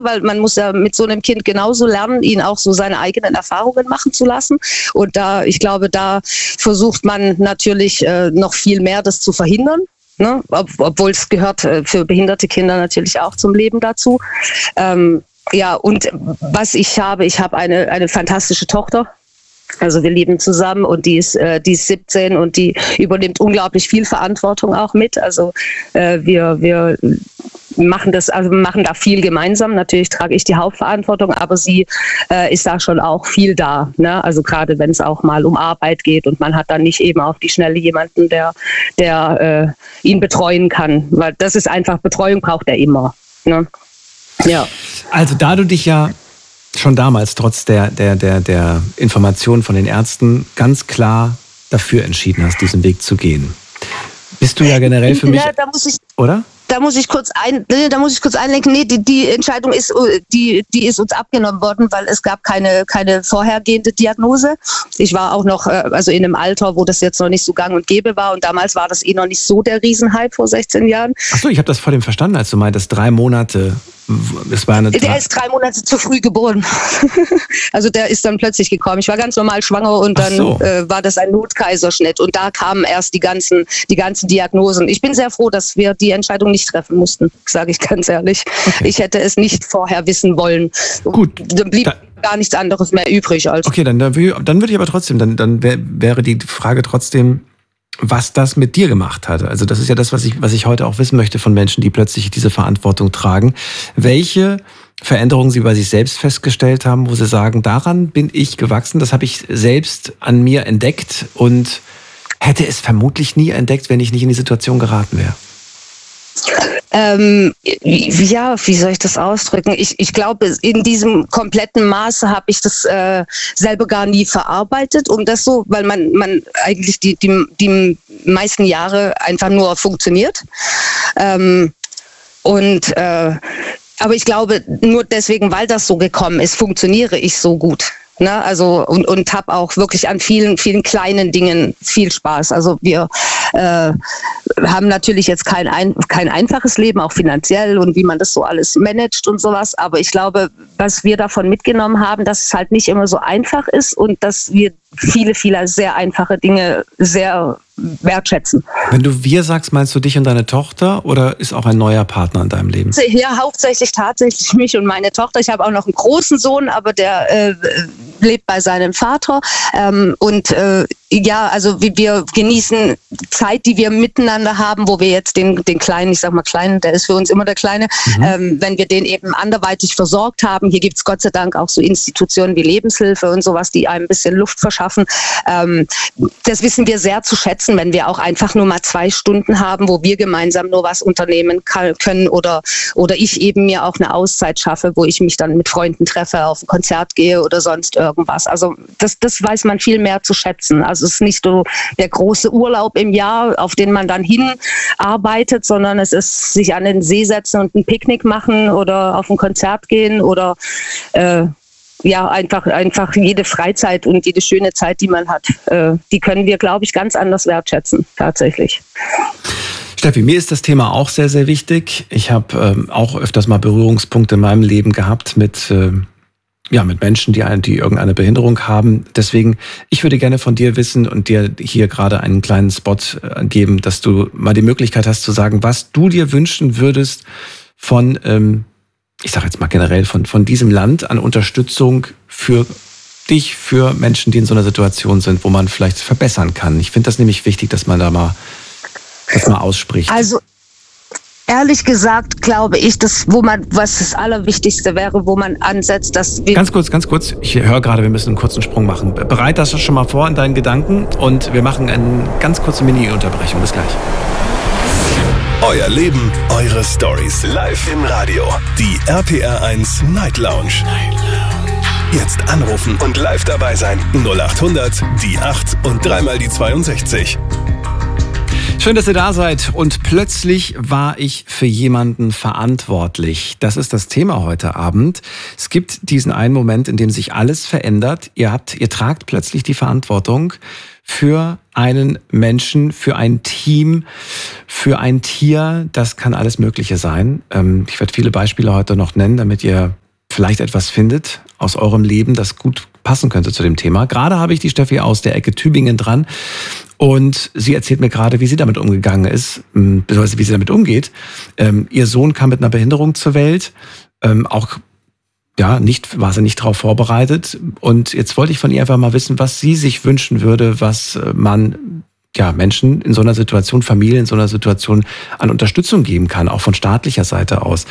weil man muss ja mit so einem Kind genauso lernen, ihn auch so seine eigenen Erfahrungen machen zu lassen. Und ich glaube, da versucht man natürlich noch viel mehr, das zu verhindern. Ne? Obwohl es gehört für behinderte Kinder natürlich auch zum Leben dazu. Ja, und was ich habe eine fantastische Tochter. Also wir leben zusammen und die ist 17 und die übernimmt unglaublich viel Verantwortung auch mit. Also wir machen da viel gemeinsam. Natürlich trage ich die Hauptverantwortung, aber sie ist da schon auch viel da. Ne? Also gerade wenn es auch mal um Arbeit geht und man hat dann nicht eben auf die Schnelle jemanden, der ihn betreuen kann. Weil das ist einfach, Betreuung braucht er immer. Ne? Ja. Also da du dich ja schon damals trotz der Informationen von den Ärzten ganz klar dafür entschieden hast, diesen Weg zu gehen, bist du ja generell für mich, oder? Da muss ich kurz einlenken. Nee, die Entscheidung ist uns abgenommen worden, weil es gab keine vorhergehende Diagnose. Ich war auch noch also in einem Alter, wo das jetzt noch nicht so gang und gäbe war. Und damals war das noch nicht so der Riesenhype vor 16 Jahren. Achso, ich habe das vor dem verstanden, als du meintest, 3 Monate. Der ist 3 Monate zu früh geboren. Also der ist dann plötzlich gekommen. Ich war ganz normal schwanger und dann war das ein Notkaiserschnitt. Und da kamen erst die ganzen Diagnosen. Ich bin sehr froh, dass wir die Entscheidung nicht treffen mussten, sage ich ganz ehrlich. Okay. Ich hätte es nicht vorher wissen wollen. Gut. Dann blieb gar nichts anderes mehr übrig. Okay, dann würde ich aber trotzdem, dann wäre die Frage trotzdem, was das mit dir gemacht hat. Also das ist ja das, was ich heute auch wissen möchte von Menschen, die plötzlich diese Verantwortung tragen. Welche Veränderungen sie bei sich selbst festgestellt haben, wo sie sagen, daran bin ich gewachsen, das habe ich selbst an mir entdeckt und hätte es vermutlich nie entdeckt, wenn ich nicht in die Situation geraten wäre. Ja, wie soll ich das ausdrücken? Ich glaube, in diesem kompletten Maße habe ich das selber gar nie verarbeitet, weil man eigentlich die meisten Jahre einfach nur funktioniert. Aber ich glaube, nur deswegen, weil das so gekommen ist, funktioniere ich so gut. Ne, also und habe auch wirklich an vielen, vielen kleinen Dingen viel Spaß. Also wir haben natürlich jetzt kein einfaches Leben, auch finanziell und wie man das so alles managt und sowas. Aber ich glaube, was wir davon mitgenommen haben, dass es halt nicht immer so einfach ist und dass wir viele, viele sehr einfache Dinge sehr wertschätzen. Wenn du wir sagst, meinst du dich und deine Tochter oder ist auch ein neuer Partner in deinem Leben? Ja, hauptsächlich tatsächlich mich und meine Tochter. Ich habe auch noch einen großen Sohn, aber der lebt bei seinem Vater. Ja, also wir genießen Zeit, die wir miteinander haben, wo wir jetzt den Kleinen, ich sag mal Kleinen, der ist für uns immer der Kleine, wenn wir den eben anderweitig versorgt haben. Hier gibt's Gott sei Dank auch so Institutionen wie Lebenshilfe und sowas, die einem ein bisschen Luft verschaffen. Das wissen wir sehr zu schätzen, wenn wir auch einfach nur mal 2 Stunden haben, wo wir gemeinsam nur was unternehmen können oder ich eben mir auch eine Auszeit schaffe, wo ich mich dann mit Freunden treffe, auf ein Konzert gehe oder sonst irgendwas. Also das weiß man viel mehr zu schätzen. Also es ist nicht so der große Urlaub im Jahr, auf den man dann hinarbeitet, sondern es ist sich an den See setzen und ein Picknick machen oder auf ein Konzert gehen oder ja, einfach jede Freizeit und jede schöne Zeit, die man hat, die können wir, glaube ich, ganz anders wertschätzen, tatsächlich. Steffi, mir ist das Thema auch sehr, sehr wichtig. Ich habe auch öfters mal Berührungspunkte in meinem Leben gehabt mit Menschen, die irgendeine Behinderung haben. Deswegen, ich würde gerne von dir wissen und dir hier gerade einen kleinen Spot geben, dass du mal die Möglichkeit hast zu sagen, was du dir wünschen würdest von, ich sage jetzt mal generell, von diesem Land an Unterstützung für dich, für Menschen, die in so einer Situation sind, wo man vielleicht verbessern kann. Ich finde das nämlich wichtig, dass man da mal das mal ausspricht. Also ehrlich gesagt glaube ich, was das Allerwichtigste wäre, wo man ansetzt, dass wir... Ganz kurz. Ich höre gerade, wir müssen einen kurzen Sprung machen. Bereit das schon mal vor in deinen Gedanken und wir machen eine ganz kurze Mini-Unterbrechung. Bis gleich. Euer Leben, eure Stories. Live im Radio. Die RPR1 Night Lounge. Jetzt anrufen und live dabei sein. 0800 die 8 und 3 die 62. Schön, dass ihr da seid. Und plötzlich war ich für jemanden verantwortlich. Das ist das Thema heute Abend. Es gibt diesen einen Moment, in dem sich alles verändert. Ihr tragt plötzlich die Verantwortung für einen Menschen, für ein Team, für ein Tier. Das kann alles Mögliche sein. Ich werde viele Beispiele heute noch nennen, damit ihr vielleicht etwas findet aus eurem Leben, das gut passen könnte zu dem Thema. Gerade habe ich die Steffi aus der Ecke Tübingen dran und sie erzählt mir gerade, wie sie damit umgegangen ist, beziehungsweise wie sie damit umgeht. Ihr Sohn kam mit einer Behinderung zur Welt, war sie nicht darauf vorbereitet. Und jetzt wollte ich von ihr einfach mal wissen, was sie sich wünschen würde, was man Menschen in so einer Situation, Familien in so einer Situation an Unterstützung geben kann, auch von staatlicher Seite aus.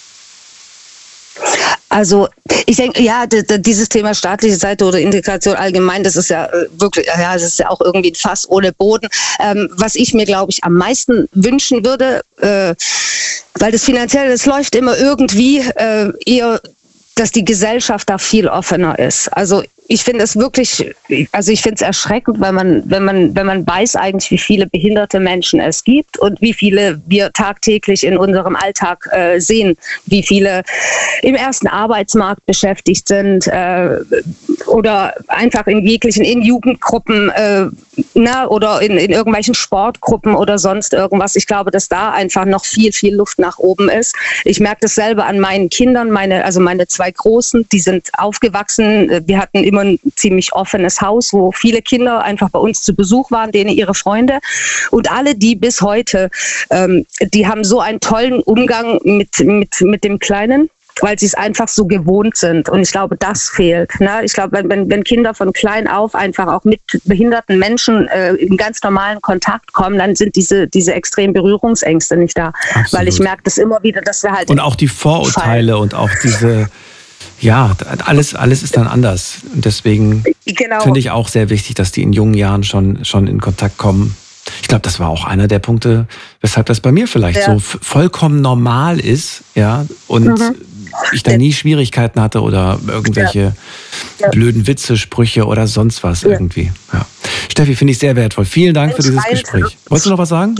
Also ich denke, dieses Thema staatliche Seite oder Integration allgemein, das ist ja wirklich, das ist ja auch irgendwie ein Fass ohne Boden. Was ich mir, glaube ich, am meisten wünschen würde, weil das Finanzielle, das läuft immer irgendwie eher, dass die Gesellschaft da viel offener ist. Also ich finde es wirklich, ich finde es erschreckend, wenn man weiß eigentlich, wie viele behinderte Menschen es gibt und wie viele wir tagtäglich in unserem Alltag sehen, wie viele im ersten Arbeitsmarkt beschäftigt sind oder einfach in Jugendgruppen oder in irgendwelchen Sportgruppen oder sonst irgendwas. Ich glaube, dass da einfach noch viel, viel Luft nach oben ist. Ich merke das selber an meinen Kindern, meine 2 Großen, die sind aufgewachsen. Wir hatten immer ein ziemlich offenes Haus, wo viele Kinder einfach bei uns zu Besuch waren, denen ihre Freunde. Und alle, die bis heute, die haben so einen tollen Umgang mit dem Kleinen, weil sie es einfach so gewohnt sind. Und ich glaube, das fehlt. Ne? Ich glaube, wenn Kinder von klein auf einfach auch mit behinderten Menschen in ganz normalen Kontakt kommen, dann sind diese extremen Berührungsängste nicht da. Absolut. Weil ich merke das immer wieder, dass wir halt... Und auch die Vorurteile und auch diese... alles ist dann anders. Und deswegen finde ich auch sehr wichtig, dass die in jungen Jahren schon in Kontakt kommen. Ich glaube, das war auch einer der Punkte, weshalb das bei mir vielleicht so vollkommen normal ist, und ich da nie Schwierigkeiten hatte oder irgendwelche blöden Witze, Sprüche oder sonst was irgendwie. Ja. Steffi, finde ich sehr wertvoll. Vielen Dank für dieses Gespräch. Wolltest du noch was sagen?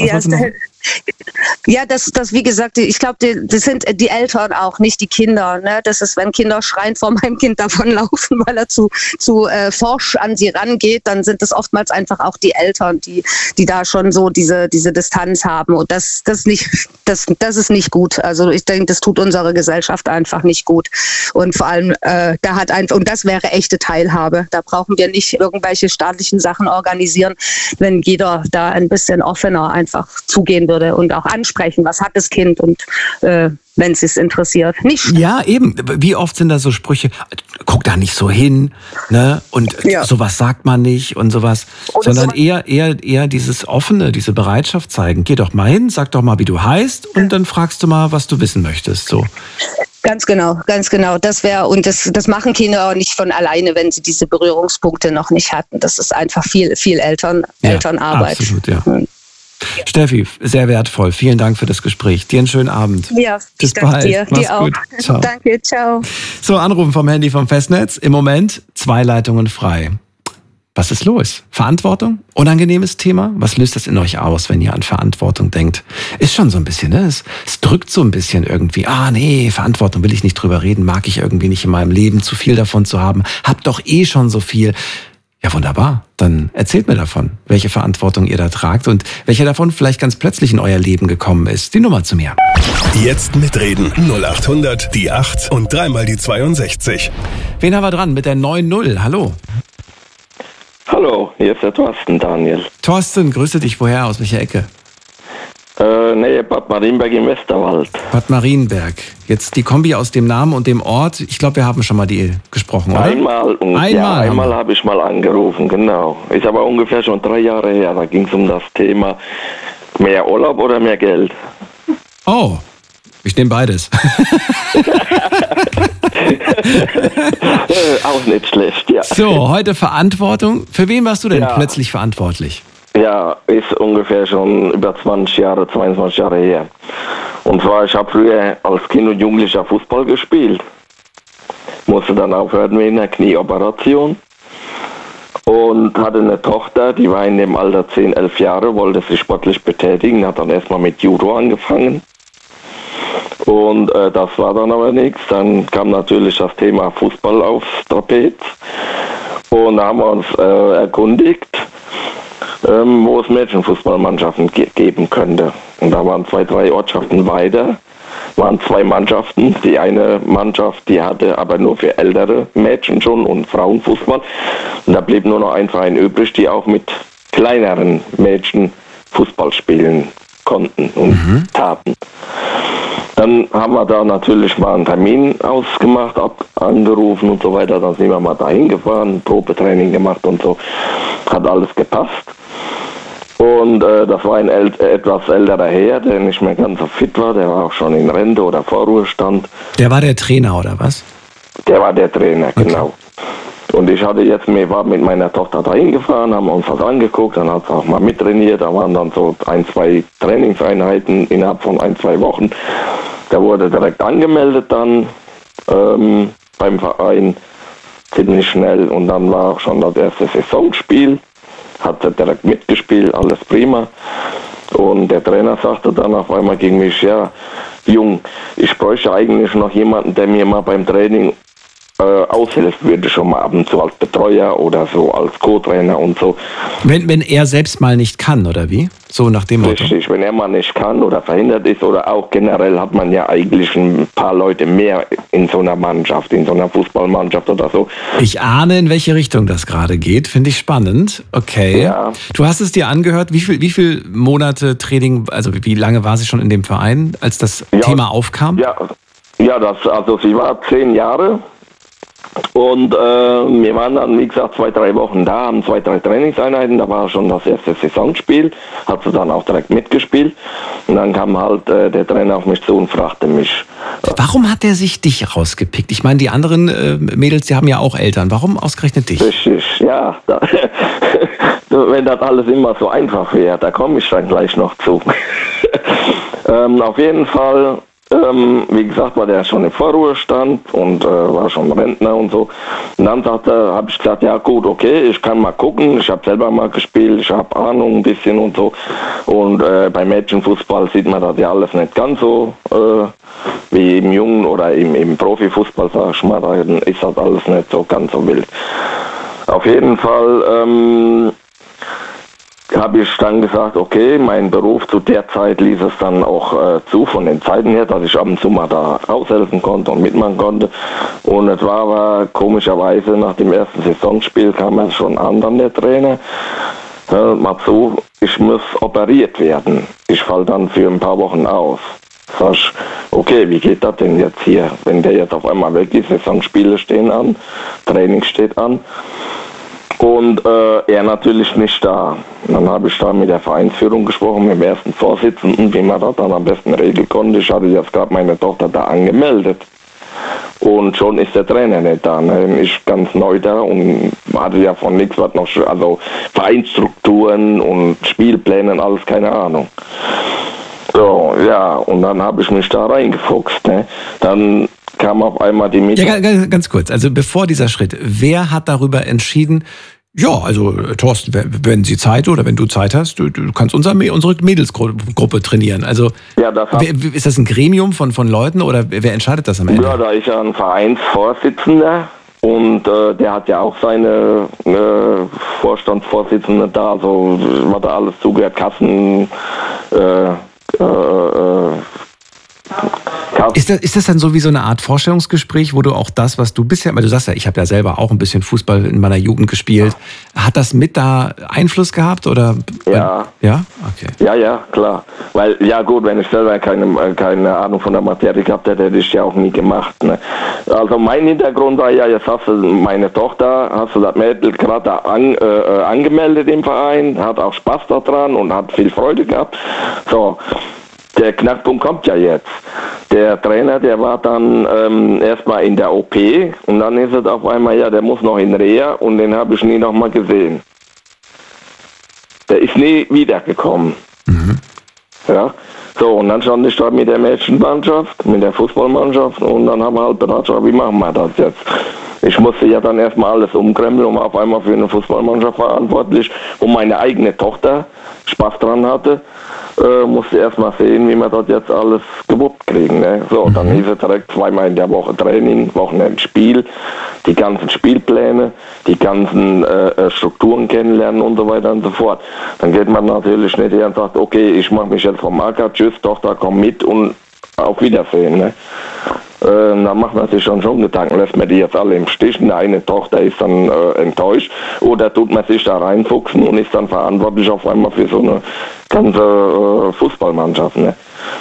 Das wie gesagt, ich glaube, das sind die Eltern auch, nicht die Kinder. Ne? Das ist, wenn Kinder schreiend vor meinem Kind davonlaufen, weil er zu forsch an sie rangeht, dann sind das oftmals einfach auch die Eltern, die da schon so diese Distanz haben. Und das ist nicht gut. Also ich denke, das tut unserer Gesellschaft einfach nicht gut. Und vor allem, und das wäre echte Teilhabe. Da brauchen wir nicht irgendwelche staatlichen Sachen organisieren, wenn jeder da ein bisschen offener einfach zugehen würde und auch ansprechen, was hat das Kind und wenn es interessiert. Nicht. Ja, eben. Wie oft sind da so Sprüche, guck da nicht so hin, ne? Und sowas sagt man nicht und sowas. Oder sondern eher dieses Offene, diese Bereitschaft zeigen. Geh doch mal hin, sag doch mal, wie du heißt und dann fragst du mal, was du wissen möchtest. So. Ganz genau. Das machen Kinder auch nicht von alleine, wenn sie diese Berührungspunkte noch nicht hatten. Das ist einfach viel Elternarbeit. Absolut, ja. Steffi, sehr wertvoll. Vielen Dank für das Gespräch. Dir einen schönen Abend. Ja, bis bald. Dir auch. Gut. Ciao. Danke, ciao. So, Anrufen vom Handy vom Festnetz. Im Moment 2 Leitungen frei. Was ist los? Verantwortung? Unangenehmes Thema? Was löst das in euch aus, wenn ihr an Verantwortung denkt? Ist schon so ein bisschen, ne? Es drückt so ein bisschen irgendwie. Nee, Verantwortung will ich nicht drüber reden. Mag ich irgendwie nicht in meinem Leben, zu viel davon zu haben. Hab doch schon so viel. Ja, wunderbar. Dann erzählt mir davon, welche Verantwortung ihr da tragt und welche davon vielleicht ganz plötzlich in euer Leben gekommen ist. Die Nummer zu mir. Jetzt mitreden. 0800 die 8 und 3 die 62. Wen haben wir dran mit der 9-0? Hallo. Hallo, hier ist der Thorsten, Daniel. Thorsten, grüße dich. Woher? Aus welcher Ecke? Bad Marienberg im Westerwald. Bad Marienberg. Jetzt die Kombi aus dem Namen und dem Ort. Ich glaube, wir haben schon mal gesprochen, oder? Einmal habe ich mal angerufen, genau. Ist aber ungefähr schon 3 Jahre her. Da ging es um das Thema mehr Urlaub oder mehr Geld. Oh, ich nehme beides. Auch nicht schlecht, ja. So, heute Verantwortung. Für wen warst du denn plötzlich verantwortlich? Ja, ist ungefähr schon über 22 Jahre her. Und zwar, ich habe früher als Kind und Jugendlicher Fußball gespielt. Musste dann aufhören wegen einer Knieoperation. Und hatte eine Tochter, die war in dem Alter 10, 11 Jahre, wollte sich sportlich betätigen, hat dann erstmal mit Judo angefangen. Und das war dann aber nichts. Dann kam natürlich das Thema Fußball aufs Trapez. Und da haben wir uns erkundigt, wo es Mädchenfußballmannschaften geben könnte. Und da waren 2, 3 Ortschaften weiter, waren 2 Mannschaften. Die eine Mannschaft, die hatte aber nur für ältere Mädchen schon und Frauenfußball. Und da blieb nur noch ein Verein übrig, die auch mit kleineren Mädchen Fußball spielen konnten und taten. Dann haben wir da natürlich mal einen Termin ausgemacht, angerufen und so weiter. Dann sind wir mal dahin gefahren, Probetraining gemacht und so. Hat alles gepasst. Und das war ein etwas älterer Herr, der nicht mehr ganz so fit war. Der war auch schon in Rente oder Vorruhestand. Der war der Trainer, oder was? Der war der Trainer, okay. Genau. Und ich war mit meiner Tochter da hingefahren, haben uns das angeguckt, dann hat sie auch mal mittrainiert. Da waren dann so 1, 2 Trainingseinheiten innerhalb von 1, 2 Wochen. Der wurde direkt angemeldet dann beim Verein, ziemlich schnell. Und dann war auch schon das erste Saisonspiel, hat er direkt mitgespielt, alles prima. Und der Trainer sagte dann auf einmal gegen mich, ja, Jung, ich bräuchte eigentlich noch jemanden, der mir mal beim Training aushilft, würde schon mal ab und zu als Betreuer oder so als Co-Trainer und so. Wenn er selbst mal nicht kann, oder wie? So nach dem Motto? Richtig, wenn er mal nicht kann oder verhindert ist oder auch generell hat man ja eigentlich ein paar Leute mehr in so einer Mannschaft, in so einer Fußballmannschaft oder so. Ich ahne, in welche Richtung das gerade geht, finde ich spannend. Okay. Ja. Du hast es dir angehört, wie viel Monate Training, also wie lange war sie schon in dem Verein, als das Thema aufkam? Ja, also sie war 10 Jahre. Und wir waren dann, wie gesagt, 2, 3 Wochen da, haben 2, 3 Trainingseinheiten, da war schon das erste Saisonspiel, hat sie dann auch direkt mitgespielt. Und dann kam halt der Trainer auf mich zu und fragte mich. Warum hat er sich dich rausgepickt? Ich meine, die anderen Mädels, die haben ja auch Eltern. Warum ausgerechnet dich? Richtig, ja. Wenn das alles immer so einfach wäre, da komme ich dann gleich noch zu. Auf jeden Fall. Wie gesagt, war der schon im Vorruhestand und war schon Rentner und so. Und dann habe ich gesagt, ja gut, okay, ich kann mal gucken. Ich habe selber mal gespielt, ich habe Ahnung ein bisschen und so. Und beim Mädchenfußball sieht man das ja alles nicht ganz so wie im Jungen oder im Profifußball, sag ich mal, da ist das alles nicht so ganz so wild. Auf jeden Fall habe ich dann gesagt, okay, mein Beruf zu der Zeit ließ es dann auch zu von den Zeiten her, dass ich ab und zu mal da aushelfen konnte und mitmachen konnte. Und es war aber komischerweise nach dem ersten Saisonspiel kam er schon an, dann der Trainer. Mal so, ich muss operiert werden. Ich falle dann für ein paar Wochen aus. Sag ich, okay, wie geht das denn jetzt hier, wenn der jetzt auf einmal weg ist, Saisonspiele stehen an, Training steht an. Und er natürlich nicht da. Dann habe ich da mit der Vereinsführung gesprochen, mit dem ersten Vorsitzenden, wie man das dann am besten regeln konnte. Ich hatte jetzt gerade meine Tochter da angemeldet. Und schon ist der Trainer nicht da. Ne? Ich ganz neu da und hatte ja von nichts was noch, also Vereinsstrukturen und Spielpläne und alles, keine Ahnung. So, ja, und dann habe ich mich da reingefuchst. Ne? Dann kam auf einmal die Mitte. Ja, ganz kurz. Also bevor dieser Schritt, wer hat darüber entschieden, ja, also Thorsten, wenn Sie Zeit oder wenn du Zeit hast, du kannst unsere Mädelsgruppe trainieren. Also ja, ist das ein Gremium von Leuten oder wer entscheidet das am Ende? Ja, da ist ja ein Vereinsvorsitzender und der hat ja auch seine Vorstandsvorsitzende da, also was da alles zugehört, Kassen, Ist das dann so wie so eine Art Vorstellungsgespräch, wo du auch das, was du bisher, weil du sagst ja, ich habe ja selber auch ein bisschen Fußball in meiner Jugend gespielt, hat das mit da Einfluss gehabt oder? Ja. Ja? Okay. Ja, klar. Weil, ja gut, wenn ich selber keine Ahnung von der Materie gehabt hätte, hätte ich ja auch nie gemacht. Ne? Also mein Hintergrund war ja, jetzt hast du meine Tochter, hast du das Mädel gerade angemeldet im Verein, hat auch Spaß daran und hat viel Freude gehabt. So. Der Knackpunkt kommt ja jetzt. Der Trainer, der war dann erstmal in der OP und dann ist es auf einmal, ja, der muss noch in Reha und den habe ich nie noch mal gesehen. Der ist nie wiedergekommen. Mhm. Ja, so und dann stand ich da mit der Mädchenmannschaft, mit der Fußballmannschaft und dann haben wir halt gedacht, wie machen wir das jetzt? Ich musste ja dann erstmal alles umkrempeln und auf einmal für eine Fußballmannschaft verantwortlich, wo meine eigene Tochter Spaß dran hatte. Musste erstmal sehen, wie wir dort jetzt alles gewuppt kriegen. Ne? So, dann hieß es direkt 2-mal in der Woche Training, Wochenende Spiel. die ganzen Spielpläne, die ganzen Strukturen kennenlernen und so weiter und so fort. Dann geht man natürlich nicht her und sagt, okay, ich mache mich jetzt vom Acker, tschüss, Tochter, komm mit und auf Wiedersehen. Ne? Da macht man sich schon Gedanken, lässt man die jetzt alle im Stich, eine Tochter ist dann enttäuscht oder tut man sich da reinfuchsen und ist dann verantwortlich auf einmal für so eine ganze Fußballmannschaft. Ne?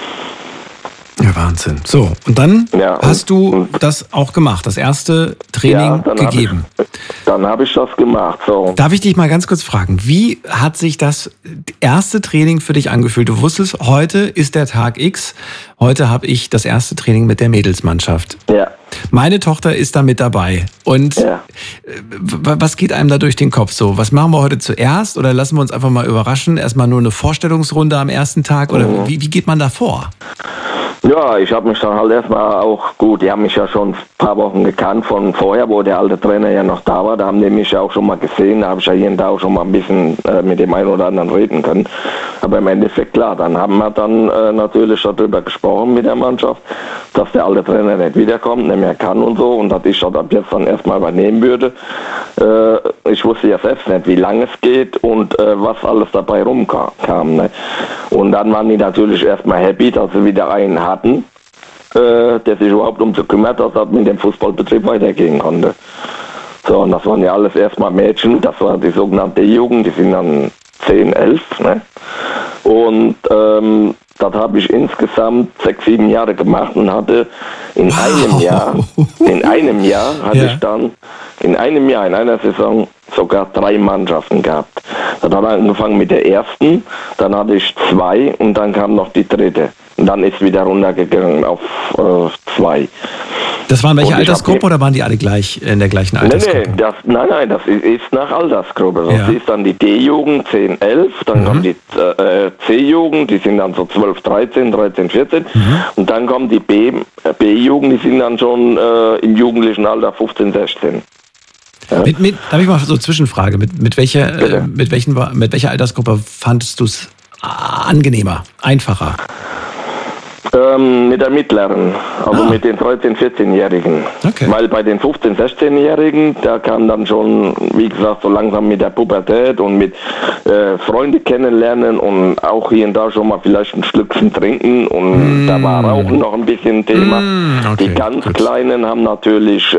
Ja, Wahnsinn. So, und dann hast du das auch gemacht, das erste Training gegeben. Dann habe ich das gemacht. So. Darf ich dich mal ganz kurz fragen, wie hat sich das erste Training für dich angefühlt? Du wusstest, heute ist der Tag X, heute habe ich das erste Training mit der Mädelsmannschaft. Ja. Meine Tochter ist da mit dabei. Und was geht einem da durch den Kopf so? Was machen wir heute zuerst? Oder lassen wir uns einfach mal überraschen? Erstmal nur eine Vorstellungsrunde am ersten Tag? Oder wie geht man da vor? Ja, ich habe mich dann halt erstmal auch, gut, die haben mich ja schon ein paar Wochen gekannt von vorher, wo der alte Trainer ja noch da war, da haben die mich ja auch schon mal gesehen, da habe ich ja hier und da auch schon mal ein bisschen mit dem einen oder anderen reden können. Aber im Endeffekt, klar, dann haben wir dann natürlich darüber gesprochen mit der Mannschaft, dass der alte Trainer nicht wiederkommt, nicht mehr kann und so und dass ich das ab jetzt dann erstmal übernehmen würde. Ich wusste ja selbst nicht, wie lange es geht und was alles dabei rumkam. Ne? Und dann waren die natürlich erstmal happy, dass sie wieder einen hatten, der sich überhaupt um zu kümmert, dass das mit dem Fußballbetrieb weitergehen konnte. So, und das waren ja alles erstmal Mädchen, das war die sogenannte Jugend, die sind dann 10, 11. Ne? Und das habe ich insgesamt 6, 7 Jahre gemacht und hatte in einem Jahr hatte ich dann, in einer Saison sogar 3 Mannschaften gehabt. Das hat angefangen mit der ersten, dann hatte ich 2 und dann kam noch die dritte. Und dann ist wieder runtergegangen auf 2. Das waren welche Altersgruppe oder waren die alle gleich in der gleichen Altersgruppe? Nein, das ist nach Altersgruppe. Das ist dann die D-Jugend 10, 11, dann kommt die C-Jugend, die sind dann so 12, 13, 14. Und dann kommt die B-Jugend, die sind dann schon im jugendlichen Alter 15, 16. Ja. Darf ich mal so Zwischenfrage, mit welcher Altersgruppe fandest du es angenehmer, einfacher? Mit der mittleren, also mit den 13-, 14-Jährigen. Okay. Weil bei den 15-, 16-Jährigen, da kam dann schon, wie gesagt, so langsam mit der Pubertät und mit Freunde kennenlernen und auch hier und da schon mal vielleicht ein Schlückchen trinken und da war auch noch ein bisschen Thema. Okay, die ganz Kleinen haben natürlich,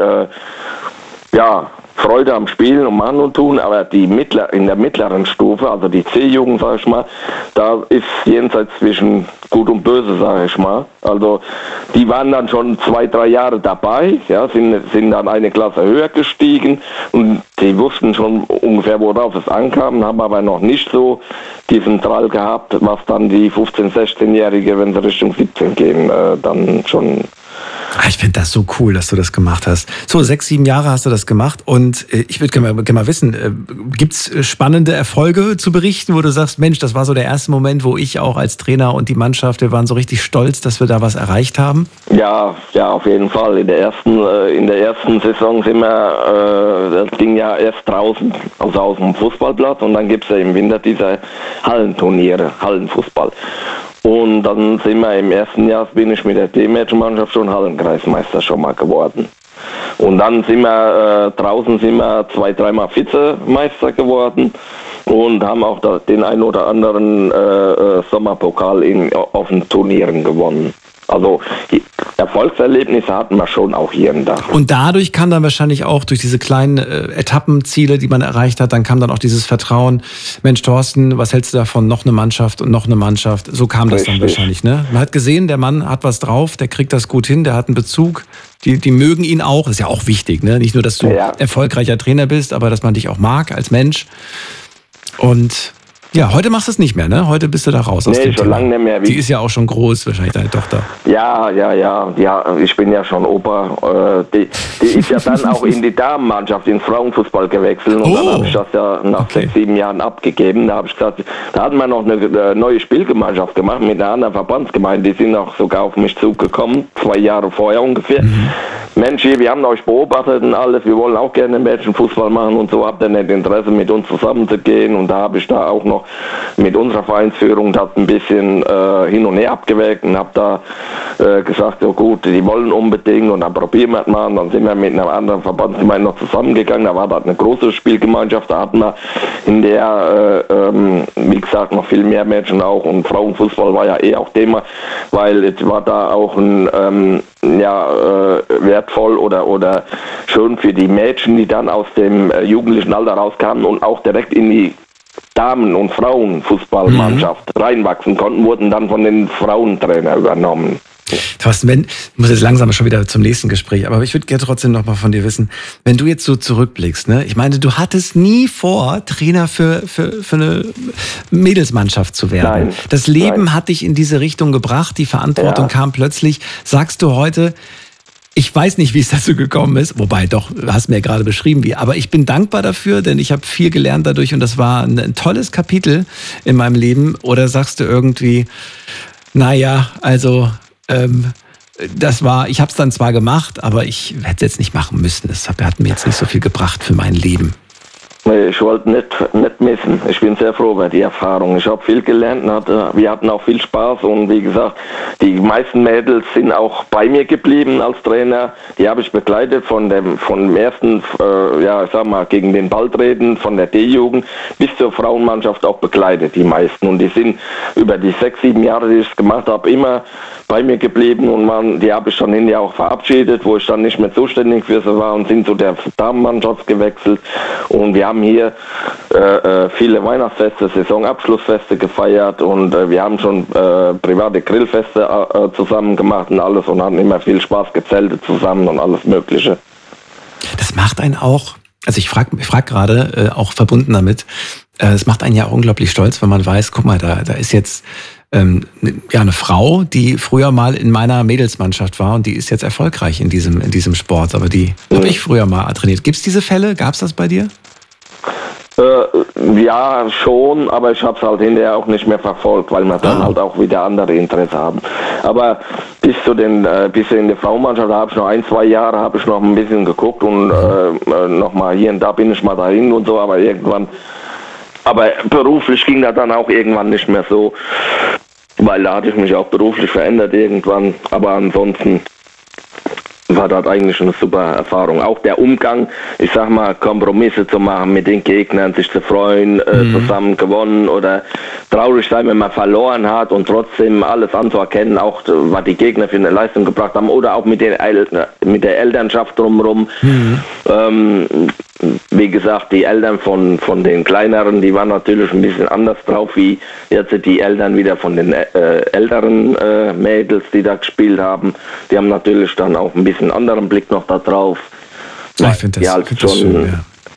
Freude am Spielen und Machen und Tun, aber in der mittleren Stufe, also die C-Jugend, sag ich mal, da ist jenseits zwischen Gut und Böse, sag ich mal. Also die waren dann schon 2, 3 Jahre dabei, sind dann eine Klasse höher gestiegen und die wussten schon ungefähr, worauf es ankam, haben aber noch nicht so diesen Drall gehabt, was dann die 15-, 16-Jährige, wenn sie Richtung 17 gehen, dann schon... Ich finde das so cool, dass du das gemacht hast. So, 6, 7 Jahre hast du das gemacht und ich würde gerne mal wissen, gibt es spannende Erfolge zu berichten, wo du sagst, Mensch, das war so der erste Moment, wo ich auch als Trainer und die Mannschaft, wir waren so richtig stolz, dass wir da was erreicht haben? Ja, auf jeden Fall. In der ersten Saison sind wir, das ging ja erst draußen, also auf dem Fußballplatz und dann gibt es ja im Winter diese Hallenturniere, Hallenfußball. Und dann sind wir im ersten Jahr, bin ich mit der D-Mädchenmannschaft schon Hallenkreismeister schon mal geworden. Und dann sind wir draußen 2, 3 Mal Vizemeister geworden und haben auch den ein oder anderen Sommerpokal auf den Turnieren gewonnen. Also Erfolgserlebnisse hatten wir schon auch hier und da. Und dadurch kam dann wahrscheinlich auch durch diese kleinen Etappenziele, die man erreicht hat, dann kam dann auch dieses Vertrauen, Mensch Thorsten, was hältst du davon, noch eine Mannschaft und noch eine Mannschaft? So kam das dann wahrscheinlich, ne? Man hat gesehen, der Mann hat was drauf, der kriegt das gut hin, der hat einen Bezug, die mögen ihn auch, das ist ja auch wichtig, ne? Nicht nur, dass du erfolgreicher Trainer bist, aber dass man dich auch mag als Mensch. Und ja, heute machst du es nicht mehr, ne? Heute bist du da raus aus dem schon lange nicht mehr. Die ist ja auch schon groß, wahrscheinlich deine Tochter. Ja, ich bin ja schon Opa. Die ist ja dann auch in die Damenmannschaft, ins Frauenfußball gewechselt. Und dann habe ich das ja nach 6, 7 Jahren abgegeben. Da habe ich gesagt, da hatten wir noch eine neue Spielgemeinschaft gemacht mit einer anderen Verbandsgemeinde. Die sind auch sogar auf mich zugekommen, 2 Jahre vorher ungefähr. Mensch, wir haben euch beobachtet und alles, wir wollen auch gerne Mädchenfußball machen und so, habt ihr nicht Interesse, mit uns zusammenzugehen? Und da habe ich da auch noch auch mit unserer Vereinsführung das ein bisschen hin und her abgewägt und habe da gesagt, so gut, die wollen unbedingt und dann probieren wir es mal. Und dann sind wir mit einem anderen Verbandsgemeinde noch zusammengegangen. Da war das eine große Spielgemeinschaft. Da hatten wir in der, wie gesagt, noch viel mehr Mädchen auch. Und Frauenfußball war ja auch Thema, weil es war da auch ein wertvoll oder schön für die Mädchen, die dann aus dem jugendlichen Alter rauskamen und auch direkt in die Damen- und Frauenfußballmannschaft reinwachsen konnten, wurden dann von den Frauentrainern übernommen. Thorsten, ich muss jetzt langsam schon wieder zum nächsten Gespräch, aber ich würde gerne trotzdem noch mal von dir wissen, wenn du jetzt so zurückblickst, ne? Ich meine, du hattest nie vor, Trainer für eine Mädelsmannschaft zu werden. Nein, das Leben hat dich in diese Richtung gebracht, die Verantwortung kam plötzlich. Sagst du heute, ich weiß nicht, wie es dazu gekommen ist, wobei doch, du hast mir ja gerade beschrieben, wie, aber ich bin dankbar dafür, denn ich habe viel gelernt dadurch und das war ein tolles Kapitel in meinem Leben. Oder sagst du irgendwie, naja, also ich habe es dann zwar gemacht, aber ich hätte es jetzt nicht machen müssen. Das hat mir jetzt nicht so viel gebracht für mein Leben. Ich wollte nicht missen. Ich bin sehr froh über die Erfahrung. Ich habe viel gelernt. Wir hatten auch viel Spaß und wie gesagt, die meisten Mädels sind auch bei mir geblieben als Trainer. Die habe ich begleitet vom ersten, gegen den Balltreten, von der D-Jugend bis zur Frauenmannschaft auch begleitet, die meisten. Und die sind über die 6-7 Jahre, die ich es gemacht habe, immer bei mir geblieben und die habe ich dann hinterher auch verabschiedet, wo ich dann nicht mehr zuständig für sie war und sind zu der Damenmannschaft gewechselt. Und wir haben hier viele Weihnachtsfeste, Saisonabschlussfeste gefeiert und wir haben schon private Grillfeste zusammen gemacht und alles und hatten immer viel Spaß, gezeltet zusammen und alles Mögliche. Das macht einen auch, also ich frag gerade, auch verbunden damit, es macht einen ja auch unglaublich stolz, wenn man weiß, guck mal, da ist jetzt eine Frau, die früher mal in meiner Mädelsmannschaft war und die ist jetzt erfolgreich in diesem Sport, aber die habe ich früher mal trainiert. Gibt es diese Fälle? Gab es das bei dir? Ja, schon, aber ich habe es halt hinterher auch nicht mehr verfolgt, weil wir dann halt auch wieder andere Interesse haben. Aber bis in der Frauenmannschaft habe ich noch 1-2 Jahre habe ich noch ein bisschen geguckt und noch mal hier und da bin ich mal dahin und so, aber beruflich ging das dann auch irgendwann nicht mehr so, weil da hatte ich mich auch beruflich verändert irgendwann, aber ansonsten war das eigentlich eine super Erfahrung. Auch der Umgang, ich sag mal, Kompromisse zu machen mit den Gegnern, sich zu freuen, zusammen gewonnen oder traurig sein, wenn man verloren hat und trotzdem alles anzuerkennen, auch was die Gegner für eine Leistung gebracht haben oder auch mit der Elternschaft drumherum. Wie gesagt, die Eltern von den Kleineren, die waren natürlich ein bisschen anders drauf, wie jetzt die Eltern wieder von den älteren Mädels, die da gespielt haben. Die haben natürlich dann auch ein bisschen anderen Blick noch da drauf. Ich finde das, schön,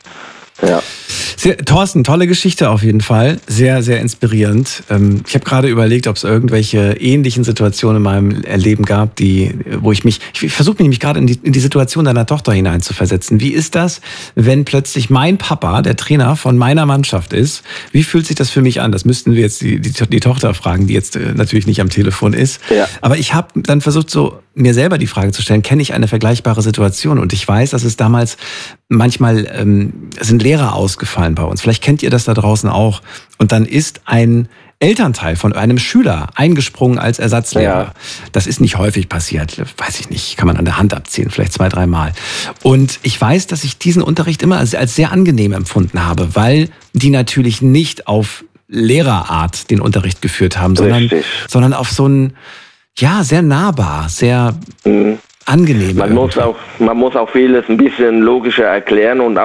ja. Thorsten, tolle Geschichte auf jeden Fall. Sehr, sehr inspirierend. Ich habe gerade überlegt, ob es irgendwelche ähnlichen Situationen in meinem Leben gab, wo ich versuche mich nämlich gerade in die Situation deiner Tochter hineinzuversetzen. Wie ist das, wenn plötzlich mein Papa der Trainer von meiner Mannschaft ist? Wie fühlt sich das für mich an? Das müssten wir jetzt die Tochter fragen, die jetzt natürlich nicht am Telefon ist. Ja. Aber ich habe dann versucht, so mir selber die Frage zu stellen, kenne ich eine vergleichbare Situation? Und ich weiß, dass es damals manchmal sind Lehrer ausgefallen bei uns. Vielleicht kennt ihr das da draußen auch. Und dann ist ein Elternteil von einem Schüler eingesprungen als Ersatzlehrer. Ja. Das ist nicht häufig passiert, weiß ich nicht, kann man an der Hand abziehen, vielleicht 2-3 Mal. Und ich weiß, dass ich diesen Unterricht immer als sehr angenehm empfunden habe, weil die natürlich nicht auf Lehrerart den Unterricht geführt haben, sondern auf so ein, sehr nahbar, sehr angenehm. Man muss auch vieles ein bisschen logischer erklären und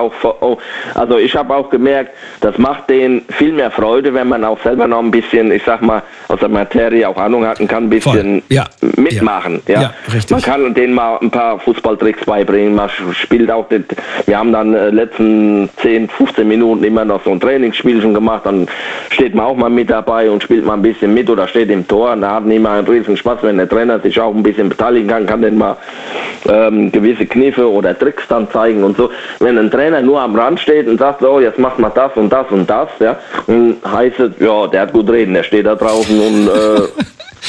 also ich habe auch gemerkt, das macht denen viel mehr Freude, wenn man auch selber noch ein bisschen, ich sag mal, aus der Materie auch Ahnung hat und kann ein bisschen mitmachen. Ja, richtig. Man kann denen mal ein paar Fußballtricks beibringen, man spielt auch, wir haben dann letzten 10-15 Minuten immer noch so ein Trainingsspielchen gemacht, dann steht man auch mal mit dabei und spielt mal ein bisschen mit oder steht im Tor und da hat immer einen riesen Spaß, wenn der Trainer sich auch ein bisschen beteiligen kann den mal gewisse Kniffe oder Tricks dann zeigen und so. Wenn ein Trainer nur am Rand steht und sagt, so, jetzt macht man das und das und das, ja, dann heißt es, ja, der hat gut reden, der steht da draußen und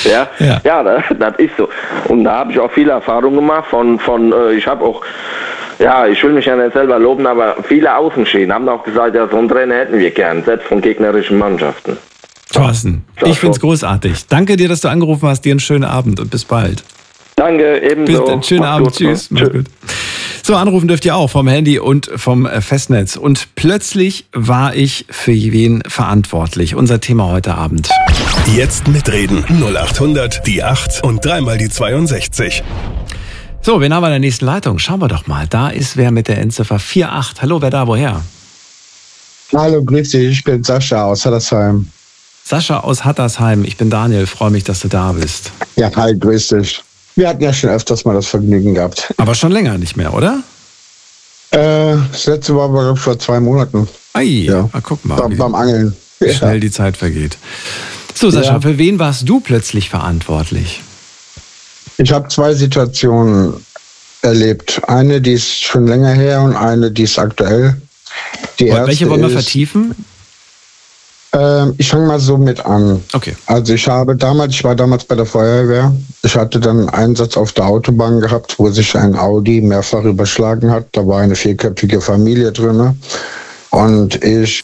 das ist so. Und da habe ich auch viele Erfahrungen gemacht ich habe auch Ja, ich will mich ja nicht selber loben, aber viele Außenschieden haben auch gesagt, ja, so einen Trainer hätten wir gern, selbst von gegnerischen Mannschaften. Thorsten, ich find's großartig. Danke dir, dass du angerufen hast. Dir einen schönen Abend und bis bald. Danke, ebenso. Bis dann, schönen Abend, tschüss. Mach's gut. So, anrufen dürft ihr auch vom Handy und vom Festnetz. Und plötzlich war ich für wen verantwortlich. Unser Thema heute Abend. Jetzt mitreden. 0800 die 8 und 3 mal die 62. So, wen haben wir in der nächsten Leitung? Schauen wir doch mal. Da ist wer mit der Endziffer 48. Hallo, wer da, woher? Hallo, grüß dich. Ich bin Sascha aus Hattersheim. Sascha aus Hattersheim. Ich bin Daniel. Freue mich, dass du da bist. Ja, hi, grüß dich. Wir hatten ja schon öfters mal das Vergnügen gehabt. Aber schon länger nicht mehr, oder? Das letzte war, glaube ich, vor 2 Monaten. Ei, ja. Guck mal. Beim Angeln. Wie schnell die Zeit vergeht. So, Sascha, für wen warst du plötzlich verantwortlich? Ich habe 2 Situationen erlebt. Eine, die ist schon länger her und eine, die ist aktuell. Welche wollen wir vertiefen? Ich fange mal so mit an. Okay. Also ich war damals bei der Feuerwehr. Ich hatte dann einen Einsatz auf der Autobahn gehabt, wo sich ein Audi mehrfach überschlagen hat. Da war eine 4-köpfige Familie drin. Und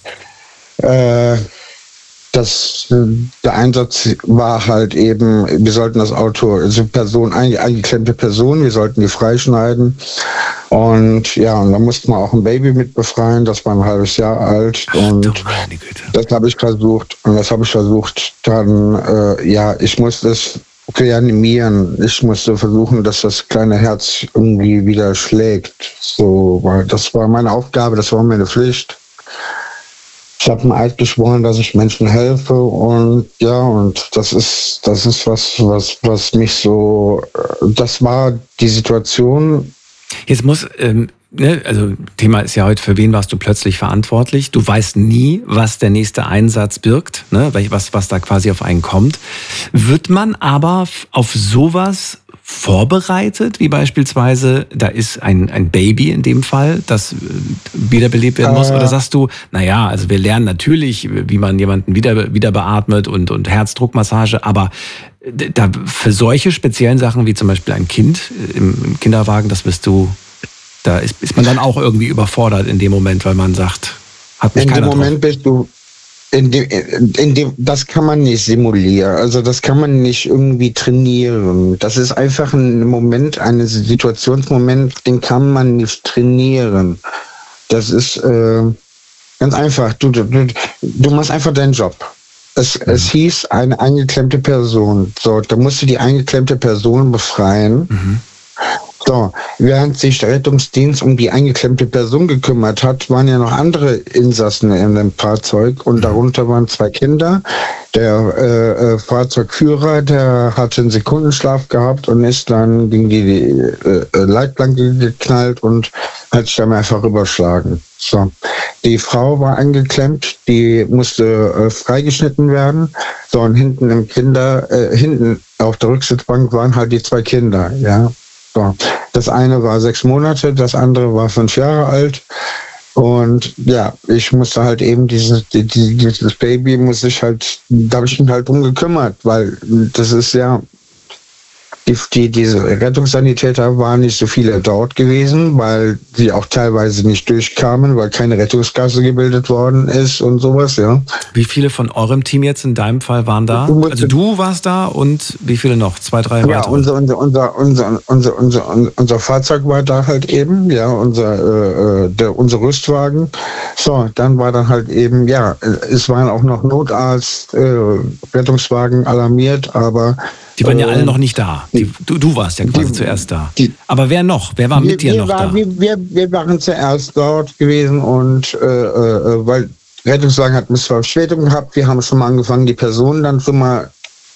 der Einsatz war halt eben, wir sollten das Auto, also eingeklemmte Person, wir sollten die freischneiden. Und ja, und da musste man auch ein Baby mit befreien, das war ein halbes Jahr alt. Und das habe ich versucht. Dann, ich musste es reanimieren. Ich musste versuchen, dass das kleine Herz irgendwie wieder schlägt. So, weil das war meine Aufgabe, das war meine Pflicht. Ich habe einen Eid geschworen, dass ich Menschen helfe und ja, und das ist was mich so, das war die Situation. Jetzt muss, also Thema ist ja heute, für wen warst du plötzlich verantwortlich? Du weißt nie, was der nächste Einsatz birgt, ne? Was da quasi auf einen kommt. Wird man aber auf sowas vorbereitet, wie beispielsweise, da ist ein Baby in dem Fall, das wiederbelebt werden muss? Oder sagst du, naja, also wir lernen natürlich, wie man jemanden wieder beatmet und Herzdruckmassage, aber für solche speziellen Sachen wie zum Beispiel ein Kind im Kinderwagen, da ist man dann auch irgendwie überfordert in dem Moment, weil man sagt, hat mich keiner drauf. In dem Moment bist du das kann man nicht simulieren, also das kann man nicht irgendwie trainieren. Das ist einfach ein Moment, ein Situationsmoment, den kann man nicht trainieren. Das ist ganz einfach. Du machst einfach deinen Job. Es hieß eine eingeklemmte Person. So, da musst du die eingeklemmte Person befreien. Mhm. So, während sich der Rettungsdienst um die eingeklemmte Person gekümmert hat, waren ja noch andere Insassen in dem Fahrzeug und darunter waren 2 Kinder. Der Fahrzeugführer, der hatte einen Sekundenschlaf gehabt und ist dann gegen die Leitplanke geknallt und hat sich dann einfach überschlagen. So, die Frau war eingeklemmt, die musste freigeschnitten werden. So, und hinten hinten auf der Rücksitzbank waren halt die 2 Kinder, ja. So. Das eine war 6 Monate, das andere war 5 Jahre alt. Und ja, ich musste halt eben dieses Baby da habe ich mich halt drum gekümmert, weil das ist ja, diese Rettungssanitäter waren nicht so viele dort gewesen, weil sie auch teilweise nicht durchkamen, weil keine Rettungsgasse gebildet worden ist und sowas, ja. Wie viele von eurem Team jetzt in deinem Fall waren da? Also du warst da und wie viele noch? 2, 3 weitere? Ja, unser Fahrzeug war da halt eben, ja, unser Rüstwagen. So, dann war dann halt eben, ja, es waren auch noch Notarzt, Rettungswagen alarmiert, aber die waren ja alle noch nicht da. Du warst ja quasi zuerst da. Aber wer noch? Wer war mit dir noch da? Wir waren zuerst dort gewesen und weil Rettungswagen hat ein bisschen Verspätung gehabt. Wir haben schon mal angefangen, die Personen dann schon mal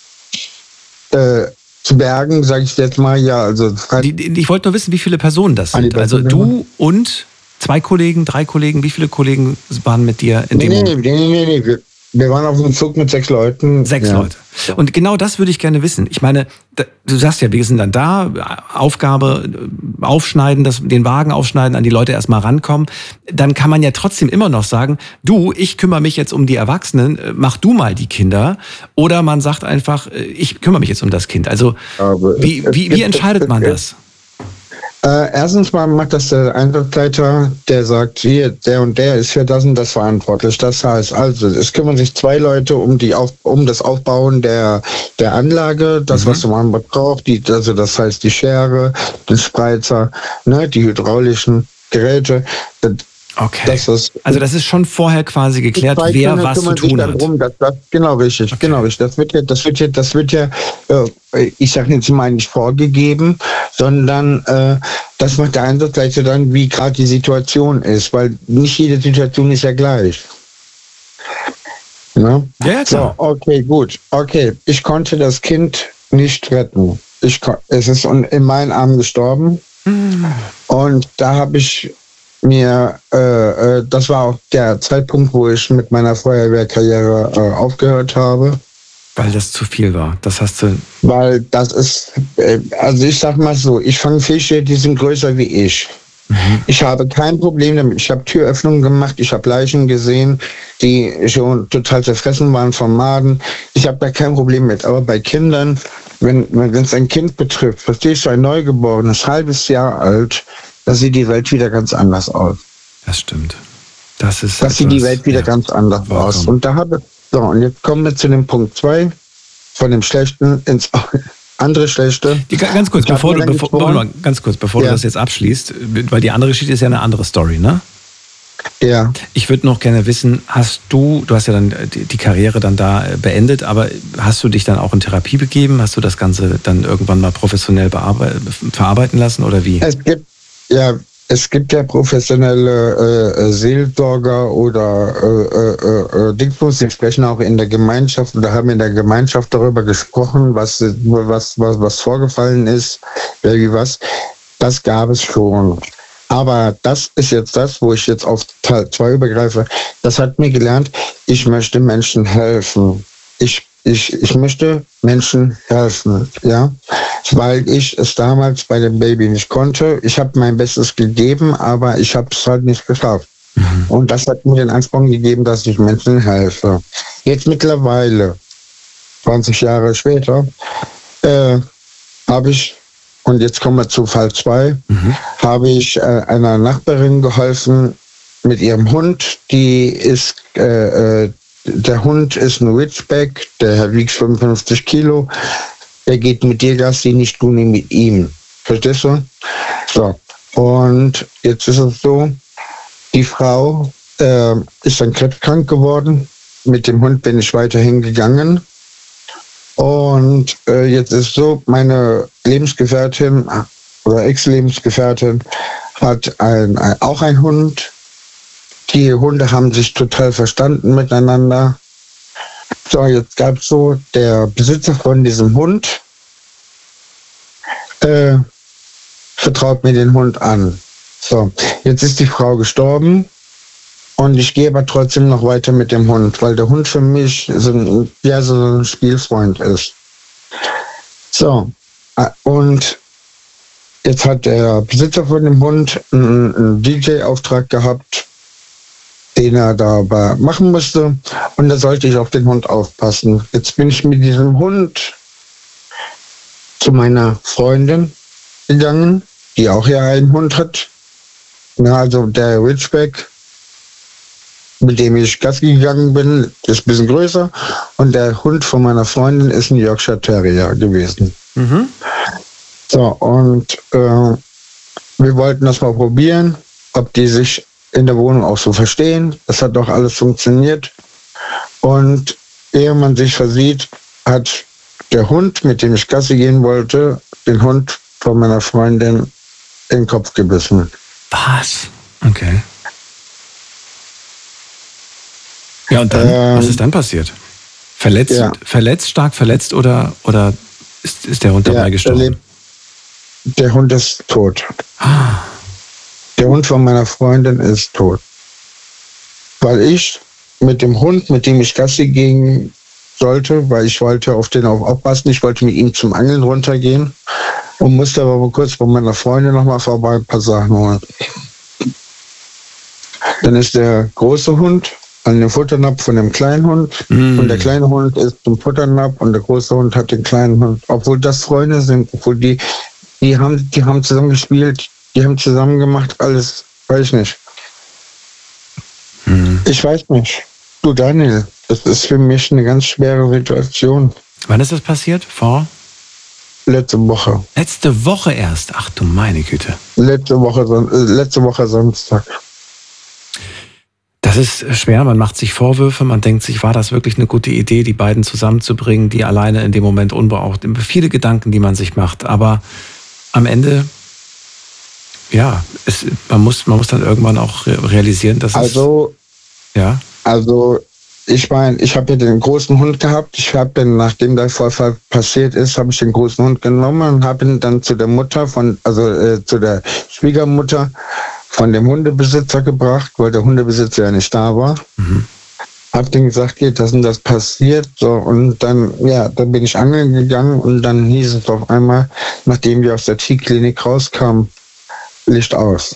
zu bergen, sage ich jetzt mal. Ja, also ich wollte nur wissen, wie viele Personen das sind. Also du und 2 Kollegen, 3 Kollegen. Wie viele Kollegen waren mit dir in dem Moment? Nee. Wir waren auf einem Zug mit 6 Leuten. 6 Leute. Und genau das würde ich gerne wissen. Ich meine, du sagst ja, wir sind dann da, Aufgabe aufschneiden, den Wagen aufschneiden, an die Leute erstmal rankommen. Dann kann man ja trotzdem immer noch sagen, du, ich kümmere mich jetzt um die Erwachsenen, mach du mal die Kinder. Oder man sagt einfach, ich kümmere mich jetzt um das Kind. Also wie entscheidet man das? Erstens mal macht das der Einsatzleiter, der sagt, hier, der und der ist für das und das verantwortlich. Das heißt also, es kümmern sich 2 Leute um das Aufbauen der Anlage, das, was man braucht, also das heißt die Schere, den Spreizer, ne, die hydraulischen Geräte. Okay. Also das ist schon vorher quasi geklärt, wer was zu tun hat. Genau richtig. Okay. Genau richtig. Das wird ja, ich sage jetzt mal nicht vorgegeben, sondern das macht der Einsatzleiter dann, wie gerade die Situation ist, weil nicht jede Situation ist ja gleich. Ne? Ja, klar. So, okay, gut. Okay, ich konnte das Kind nicht retten. Es ist in meinen Armen gestorben. Und da habe ich mir, das war auch der Zeitpunkt, wo ich mit meiner Feuerwehrkarriere aufgehört habe. Weil das zu viel war. Das hast du. Weil das ist, also ich sag mal so, ich fange Fische, die sind größer wie ich. Ich habe kein Problem damit. Ich habe Türöffnungen gemacht, ich habe Leichen gesehen, die schon total zerfressen waren von Maden. Ich habe da kein Problem mit. Aber bei Kindern, wenn es ein Kind betrifft, verstehst du, ein Neugeborenes, halbes Jahr alt, da sieht die Welt wieder ganz anders aus. Das stimmt. Das sieht die Welt wieder ganz anders aus. Und und jetzt kommen wir zu dem Punkt 2, von dem Schlechten ins andere Schlechte. Ganz kurz, bevor du das jetzt abschließt, weil die andere Geschichte ist ja eine andere Story, ne? Ja. Ich würde noch gerne wissen, du hast ja dann die Karriere dann da beendet, aber hast du dich dann auch in Therapie begeben? Hast du das Ganze dann irgendwann mal professionell verarbeiten lassen oder wie? Es gibt ja professionelle Seelsorger oder Dingsbums, die sprechen auch in der Gemeinschaft oder haben in der Gemeinschaft darüber gesprochen, was vorgefallen ist, wer wie was. Das gab es schon. Aber das ist jetzt das, wo ich jetzt auf Teil 2 übergreife. Das hat mir gelernt, ich möchte Menschen helfen. Ich möchte Menschen helfen, ja, weil ich es damals bei dem Baby nicht konnte. Ich habe mein Bestes gegeben, aber ich habe es halt nicht geschafft. Und das hat mir den Ansporn gegeben, dass ich Menschen helfe. Jetzt mittlerweile, 20 Jahre später, habe ich, und jetzt kommen wir zu Fall 2, habe ich einer Nachbarin geholfen mit ihrem Hund. Der Hund ist ein Ridgeback, der wiegt 55 Kilo. Der geht mit dir Gassi, nicht du mit ihm. Verstehst du? So. Und jetzt ist es so, die Frau ist dann krebskrank geworden. Mit dem Hund bin ich weiterhin gegangen. Und jetzt ist so, meine Lebensgefährtin oder Ex-Lebensgefährtin hat auch einen Hund. Die Hunde haben sich total verstanden miteinander. So, jetzt gab es so, der Besitzer von diesem Hund vertraut mir den Hund an. So, jetzt ist die Frau gestorben und ich gehe aber trotzdem noch weiter mit dem Hund, weil der Hund für mich so ein Spielfreund ist. So, und jetzt hat der Besitzer von dem Hund einen DJ-Auftrag gehabt, den er dabei machen musste. Und da sollte ich auf den Hund aufpassen. Jetzt bin ich mit diesem Hund zu meiner Freundin gegangen, die auch hier einen Hund hat. Ja, also der Ridgeback, mit dem ich Gassi gegangen bin, ist ein bisschen größer. Und der Hund von meiner Freundin ist ein Yorkshire Terrier gewesen. So, und wir wollten das mal probieren, ob die sich in der Wohnung auch so verstehen. Das hat doch alles funktioniert. Und ehe man sich versieht, hat der Hund, mit dem ich Gassi gehen wollte, den Hund von meiner Freundin in den Kopf gebissen. Was? Okay. Ja, und dann, was ist dann passiert? Verletzt, ja. Stark verletzt oder ist der Hund dabei gestorben? Der Hund ist tot. Der Hund von meiner Freundin ist tot. Weil ich mit dem Hund, mit dem ich Gassi gehen sollte, weil ich wollte auf den aufpassen, ich wollte mit ihm zum Angeln runtergehen und musste aber kurz bei meiner Freundin nochmal vorbei ein paar Sachen holen. Dann ist der große Hund an den Futternapf von dem kleinen Hund und der kleine Hund ist zum Futternapf und der große Hund hat den kleinen Hund. Obwohl das Freunde sind, obwohl die haben zusammen gespielt, Die haben zusammen gemacht, alles, weiß ich nicht. Ich weiß nicht. Du, Daniel, das ist für mich eine ganz schwere Situation. Wann ist das passiert? Letzte Woche. Letzte Woche erst? Ach du meine Güte. Letzte Woche Samstag. Das ist schwer, man macht sich Vorwürfe, man denkt sich, war das wirklich eine gute Idee, die beiden zusammenzubringen, die alleine in dem Moment unbeaucht, viele Gedanken, die man sich macht, aber am Ende, ja, man muss dann irgendwann auch realisieren, dass ich meine, ich habe ja den großen Hund gehabt, ich habe dann, nachdem der Vorfall passiert ist, habe ich den großen Hund genommen und habe ihn dann zu der Mutter zu der Schwiegermutter von dem Hundebesitzer gebracht, weil der Hundebesitzer ja nicht da war. Hab denen gesagt, geht das und das passiert. So, und dann bin ich angeln gegangen und dann hieß es auf einmal, nachdem wir aus der Tierklinik rauskamen, Licht aus.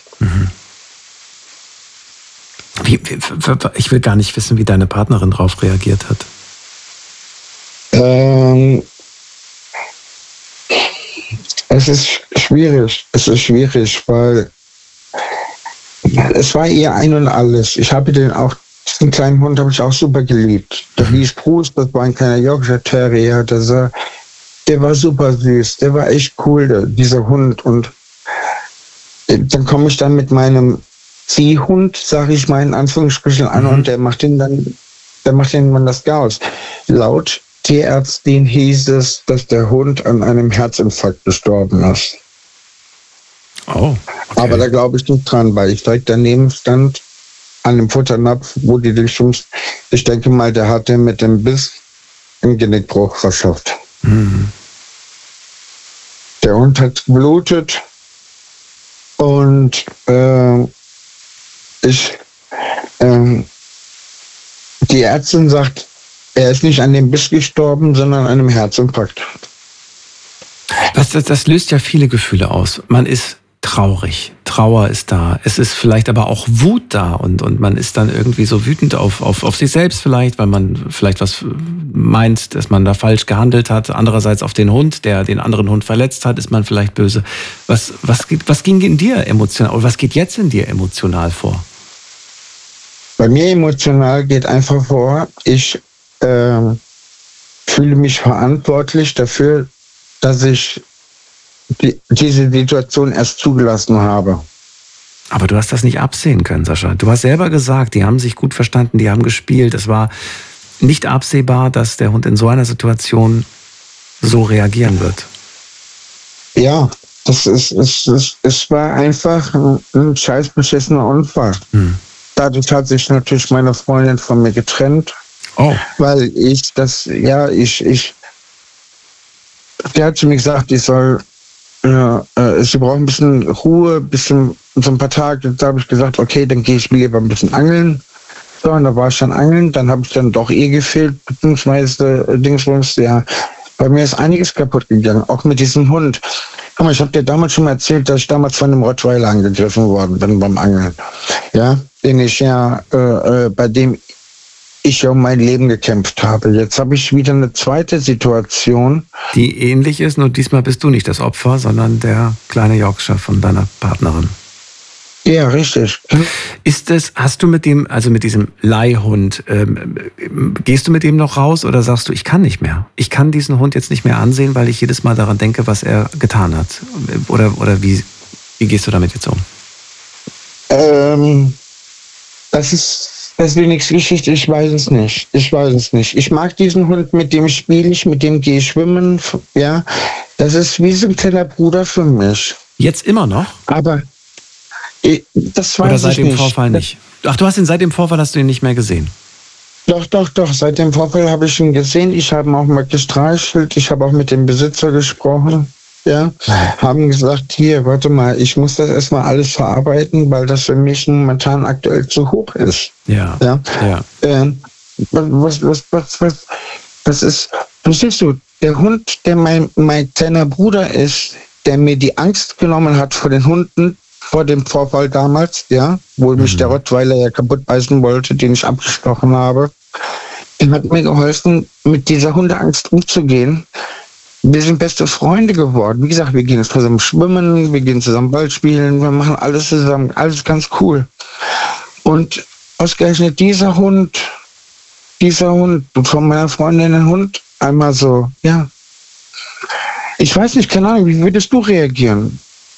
Ich will gar nicht wissen, wie deine Partnerin darauf reagiert hat. Es ist schwierig, weil es war ihr ein und alles. Ich habe diesen kleinen Hund habe ich auch super geliebt. Der hieß Bruce, das war ein kleiner Yorkshire Terrier. Der war super süß, der war echt cool, dieser Hund. Und dann komme ich dann mit meinem Ziehhund, sage ich mal in Anführungsstrichen, an und der macht ihn dann das Chaos. Laut Tierärztin hieß es, dass der Hund an einem Herzinfarkt gestorben ist. Oh, okay. Aber da glaube ich nicht dran, weil ich direkt daneben stand an dem Futternapf, wo die den Schumms, ich denke mal, der hatte mit dem Biss einen Genickbruch verschafft. Der Hund hat geblutet und die Ärztin sagt, er ist nicht an dem Biss gestorben, sondern an einem Herzinfarkt. Das löst ja viele Gefühle aus. Man ist traurig, Trauer ist da, es ist vielleicht aber auch Wut da und man ist dann irgendwie so wütend auf sich selbst vielleicht, weil man vielleicht was meint, dass man da falsch gehandelt hat. Andererseits auf den Hund, der den anderen Hund verletzt hat, ist man vielleicht böse. Was ging in dir emotional, oder was geht jetzt in dir emotional vor? Bei mir emotional geht einfach vor, ich fühle mich verantwortlich dafür, dass ich diese Situation erst zugelassen habe. Aber du hast das nicht absehen können, Sascha. Du hast selber gesagt, die haben sich gut verstanden, die haben gespielt. Es war nicht absehbar, dass der Hund in so einer Situation so reagieren wird. Ja, es war einfach ein scheiß beschissener Unfall. Dadurch hat sich natürlich meine Freundin von mir getrennt. Oh. Weil sie hat zu mir gesagt, sie braucht ein bisschen Ruhe, so ein paar Tage. Da habe ich gesagt, okay, dann gehe ich lieber ein bisschen angeln. So, und da war ich dann angeln, dann habe ich dann doch ihr gefehlt, beziehungsweise bei mir ist einiges kaputt gegangen, auch mit diesem Hund. Guck mal, ich habe dir damals schon mal erzählt, dass ich damals von einem Rottweiler angegriffen worden bin beim Angeln. Ja, bei dem ich um mein Leben gekämpft habe. Jetzt habe ich wieder eine zweite Situation. Die ähnlich ist, nur diesmal bist du nicht das Opfer, sondern der kleine Yorkshire von deiner Partnerin. Ja, richtig. Hast du mit diesem Leihhund, gehst du mit dem noch raus oder sagst du, ich kann nicht mehr? Ich kann diesen Hund jetzt nicht mehr ansehen, weil ich jedes Mal daran denke, was er getan hat. Oder wie gehst du damit jetzt um? Das ist wenig Geschichte, ich weiß es nicht. Ich mag diesen Hund, mit dem spiele ich, mit dem gehe ich schwimmen. Ja, das ist wie so ein kleiner Bruder für mich. Jetzt immer noch? Aber das weiß ich nicht. Oder seit dem Vorfall nicht? Ach, seit dem Vorfall hast du ihn nicht mehr gesehen? Doch. Seit dem Vorfall habe ich ihn gesehen. Ich habe ihn auch mal gestreichelt. Ich habe auch mit dem Besitzer gesprochen. Ja, haben gesagt, hier, warte mal, ich muss das erstmal alles verarbeiten, weil das für mich momentan aktuell zu hoch ist. Ja. Was ist, du siehst du, der Hund, der mein kleiner Bruder ist, der mir die Angst genommen hat vor den Hunden, vor dem Vorfall damals, ja, wo mich der Rottweiler ja kaputt beißen wollte, den ich abgestochen habe, der hat mir geholfen, mit dieser Hundeangst umzugehen. Wir sind beste Freunde geworden. Wie gesagt, wir gehen zusammen schwimmen, wir gehen zusammen Ball spielen, wir machen alles zusammen, alles ganz cool. Und ausgerechnet dieser Hund von meiner Freundin, ein Hund, einmal so, ja. Ich weiß nicht, keine Ahnung, wie würdest du reagieren?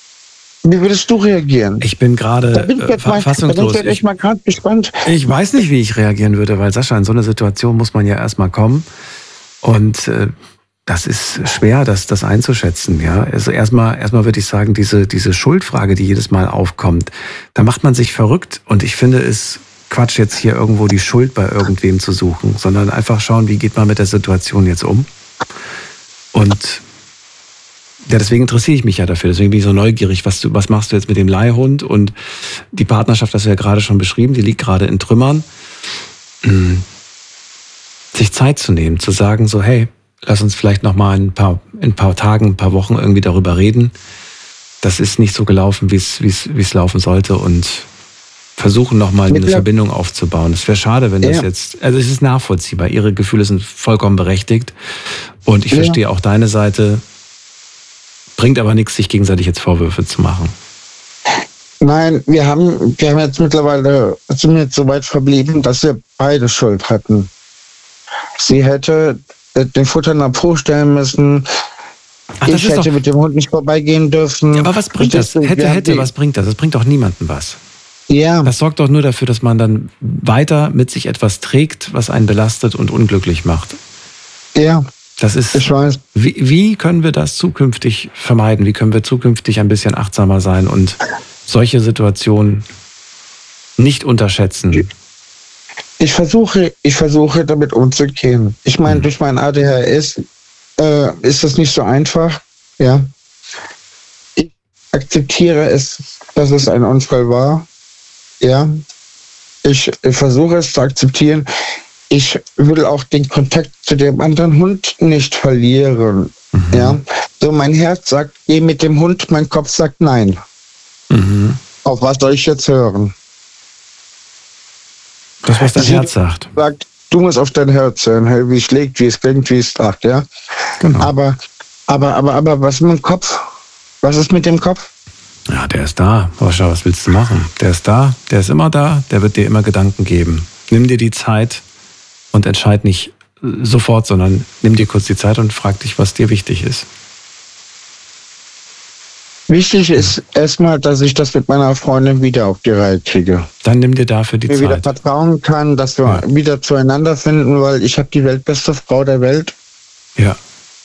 Ich bin gerade fassungslos. Da bin ich mal gerade gespannt. Ich weiß nicht, wie ich reagieren würde, weil Sascha, in so eine Situation muss man ja erstmal kommen. Und das ist schwer, das einzuschätzen. Ja? Also erstmal würde ich sagen, diese Schuldfrage, die jedes Mal aufkommt, da macht man sich verrückt. Und ich finde es Quatsch, jetzt hier irgendwo die Schuld bei irgendwem zu suchen, sondern einfach schauen, wie geht man mit der Situation jetzt um. Und ja, deswegen interessiere ich mich ja dafür. Deswegen bin ich so neugierig, was machst du jetzt mit dem Leihhund? Und die Partnerschaft, das hast du ja gerade schon beschrieben, die liegt gerade in Trümmern. Sich Zeit zu nehmen, zu sagen so, hey, lass uns vielleicht noch mal in ein paar Tagen, ein paar Wochen irgendwie darüber reden. Das ist nicht so gelaufen, wie es laufen sollte, und versuchen noch mal eine Verbindung aufzubauen. Es wäre schade, wenn das jetzt, also es ist nachvollziehbar. Ihre Gefühle sind vollkommen berechtigt und ich verstehe auch deine Seite. Bringt aber nichts, sich gegenseitig jetzt Vorwürfe zu machen. Nein, wir haben jetzt mittlerweile, sind jetzt so weit verblieben, dass wir beide Schuld hatten. Sie hätte den Futternapf hochstellen müssen. Ich hätte mit dem Hund nicht vorbeigehen dürfen. Ja, aber was bringt das? Hätte, was bringt das? Das bringt doch niemandem was. Ja. Das sorgt doch nur dafür, dass man dann weiter mit sich etwas trägt, was einen belastet und unglücklich macht. Ja. Das ist, ich weiß. Wie können wir das zukünftig vermeiden? Wie können wir zukünftig ein bisschen achtsamer sein und solche Situationen nicht unterschätzen? Ich versuche damit umzugehen. Ich meine, durch mein ADHS ist das nicht so einfach. Ja. Ich akzeptiere es, dass es ein Unfall war. Ja. Ich versuche es zu akzeptieren. Ich will auch den Kontakt zu dem anderen Hund nicht verlieren. Mhm. Ja. So, mein Herz sagt, geh mit dem Hund, mein Kopf sagt nein. Mhm. Auf was soll ich jetzt hören? Das, was dein Herz sagt. Du musst auf dein Herz hören, wie es schlägt, wie es klingt, wie es sagt, ja. Genau. Aber was mit dem Kopf? Was ist mit dem Kopf? Ja, der ist da. Sascha, was willst du machen? Der ist da, der ist immer da, der wird dir immer Gedanken geben. Nimm dir die Zeit und entscheid nicht sofort, sondern nimm dir kurz die Zeit und frag dich, was dir wichtig ist. Wichtig ist erstmal, dass ich das mit meiner Freundin wieder auf die Reihe kriege. Dann nimm dir dafür die Zeit. Mir wieder vertrauen kann, dass wir wieder zueinander finden, weil ich habe die weltbeste Frau der Welt. Ja.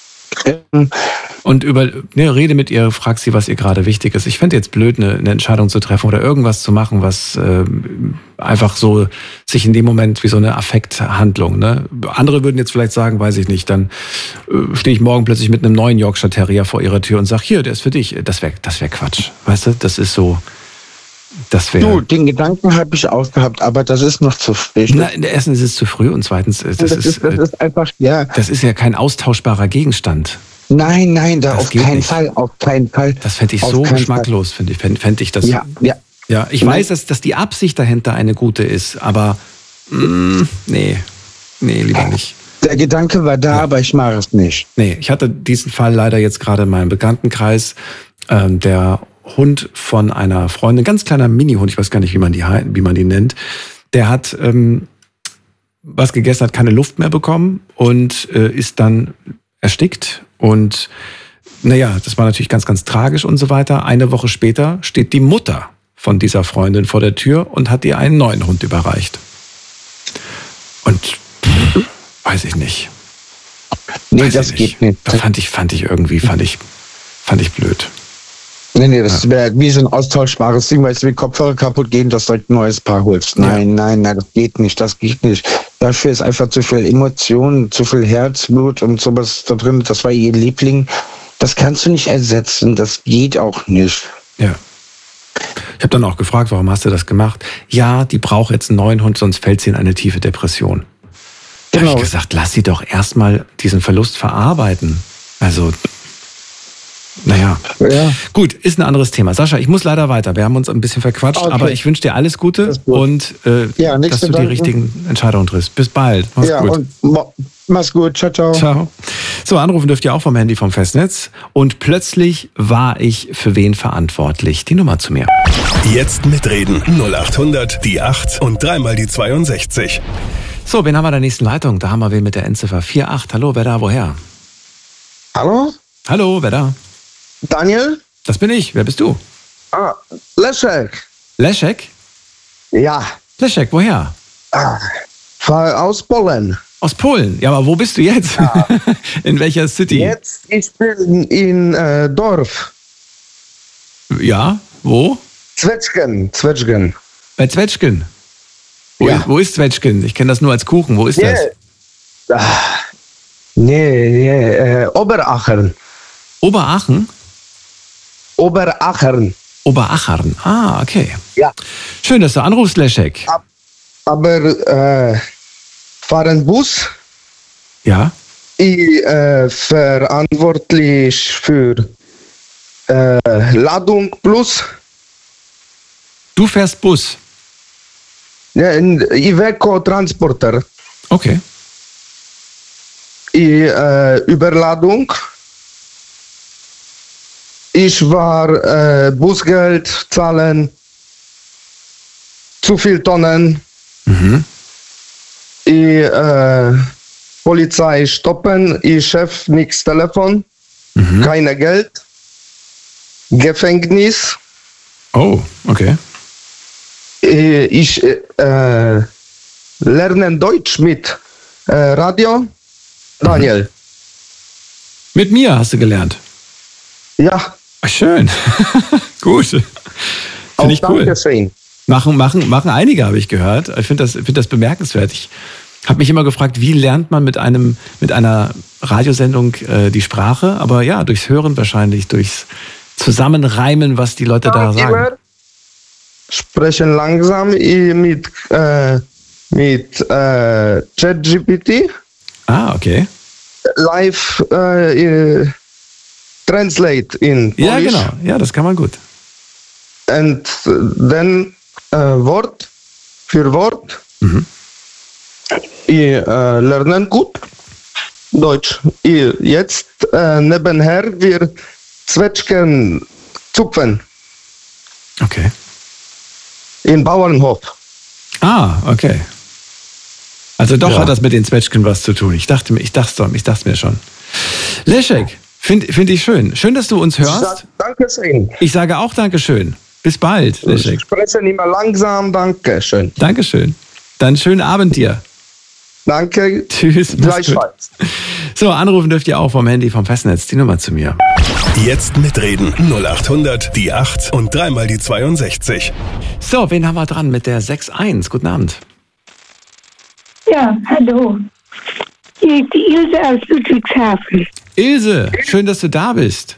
Und rede mit ihr, frag sie, was ihr gerade wichtig ist. Ich fände jetzt blöd, eine Entscheidung zu treffen oder irgendwas zu machen, was einfach so sich in dem Moment wie so eine Affekthandlung. Ne? Andere würden jetzt vielleicht sagen, weiß ich nicht, dann stehe ich morgen plötzlich mit einem neuen Yorkshire Terrier vor ihrer Tür und sage, hier, der ist für dich. Das wär Quatsch. Weißt du, das ist so... Du, den Gedanken habe ich auch gehabt, aber das ist noch zu früh. Erstens ist es zu früh und zweitens, das ist einfach, ja. Das ist ja kein austauschbarer Gegenstand. Nein, auf keinen Fall. Das fände ich so geschmacklos, fände ich das. Ja, ich weiß, dass die Absicht dahinter eine gute ist, aber nee, lieber nicht. Der Gedanke war da, aber ich mache es nicht. Nee, ich hatte diesen Fall leider jetzt gerade in meinem Bekanntenkreis, der Hund von einer Freundin, ganz kleiner Mini-Hund, ich weiß gar nicht, wie man die nennt, der hat was gegessen, hat keine Luft mehr bekommen und ist dann erstickt. Und naja, das war natürlich ganz, ganz tragisch und so weiter. Eine Woche später steht die Mutter von dieser Freundin vor der Tür und hat ihr einen neuen Hund überreicht. Und weiß ich nicht. Nee, das geht nicht. Das fand ich blöd. Nee, das wäre wie so ein austauschbares Ding, weil wenn Kopfhörer kaputt gehen, dass du ein neues Paar holst. Nein, das geht nicht. Dafür ist einfach zu viel Emotion, zu viel Herzblut und sowas da drin. Das war ihr Liebling. Das kannst du nicht ersetzen. Das geht auch nicht. Ja. Ich habe dann auch gefragt, warum hast du das gemacht? Ja, die braucht jetzt einen neuen Hund, sonst fällt sie in eine tiefe Depression. Da habe ich gesagt, lass sie doch erstmal diesen Verlust verarbeiten. Also... Naja, gut, ist ein anderes Thema. Sascha, ich muss leider weiter. Wir haben uns ein bisschen verquatscht, aber ich wünsche dir alles Gute und dass du die richtigen Entscheidungen triffst. Bis bald. Mach's gut. Und Mach's gut, ciao, ciao. Ciao. So, anrufen dürft ihr auch vom Handy vom Festnetz. Und plötzlich war ich für wen verantwortlich? Die Nummer zu mir. Jetzt mitreden. 0800 die 8 und dreimal die 62. So, wen haben wir in der nächsten Leitung? Da haben wir wen mit der Endziffer 48. Hallo, wer da, woher? Hallo? Hallo, wer da? Daniel? Das bin ich. Wer bist du? Leszek. Leszek? Ja. Leszek, woher? Aus Polen. Aus Polen. Ja, aber wo bist du jetzt? Ja. In welcher City? Jetzt, ich bin in Dorf. Ja, wo? Zwetschgen. Bei Zwetschgen? Wo ist Zwetschgen? Ich kenne das nur als Kuchen. Wo ist das? Oberachern. Oberachern? Oberachern. Ah, okay. Ja. Schön, dass du anrufst, Leszek. Aber fahren Bus. Ja. Ich verantwortlich für Ladung plus. Du fährst Bus? Ja, Iveco Transporter. Okay. Überladung. Ich war Busgeld zahlen. Zu viel Tonnen. Mhm. Polizei stoppen. Chef nix Telefon. Mhm. Keine Geld. Gefängnis. Oh, okay. Ich lerne Deutsch mit Radio. Daniel. Mit mir hast du gelernt? Ja. Ach, schön. Gut. Finde ich cool. Dankeschön. Machen einige, habe ich gehört. Ich finde das bemerkenswert. Ich habe mich immer gefragt, wie lernt man mit einer Radiosendung die Sprache? Aber ja, durchs Hören wahrscheinlich, durchs Zusammenreimen, was die Leute da sagen. Sprechen langsam mit ChatGPT. Ah, okay. Live translate in Polish. Ja, genau. Ja, das kann man gut. Und dann Wort für Wort. Mhm. Ich lerne gut Deutsch. Jetzt nebenher wir Zwetschgen zupfen. Okay. In Bauernhof. Ah, okay. Also doch Ja. hat das mit den Zwetschgen was zu tun. Ich dachte mir schon. Leszek, find ich schön. Schön, dass du uns hörst. Dankeschön. Ich sage auch Dankeschön. Bis bald, Leszek. Ich spreche immer langsam. Dankeschön. Dankeschön. Dann schönen Abend dir. Danke. Tschüss. Gleichfalls. So, anrufen dürft ihr auch vom Handy vom Festnetz. Die Nummer zu mir. Jetzt mitreden. 0800 die 8 und dreimal die 62. So, wen haben wir dran mit der 6.1? Guten Abend. Ja, hallo. Hier ist die Ilse aus Ludwigshafen. Ilse, schön, dass du da bist.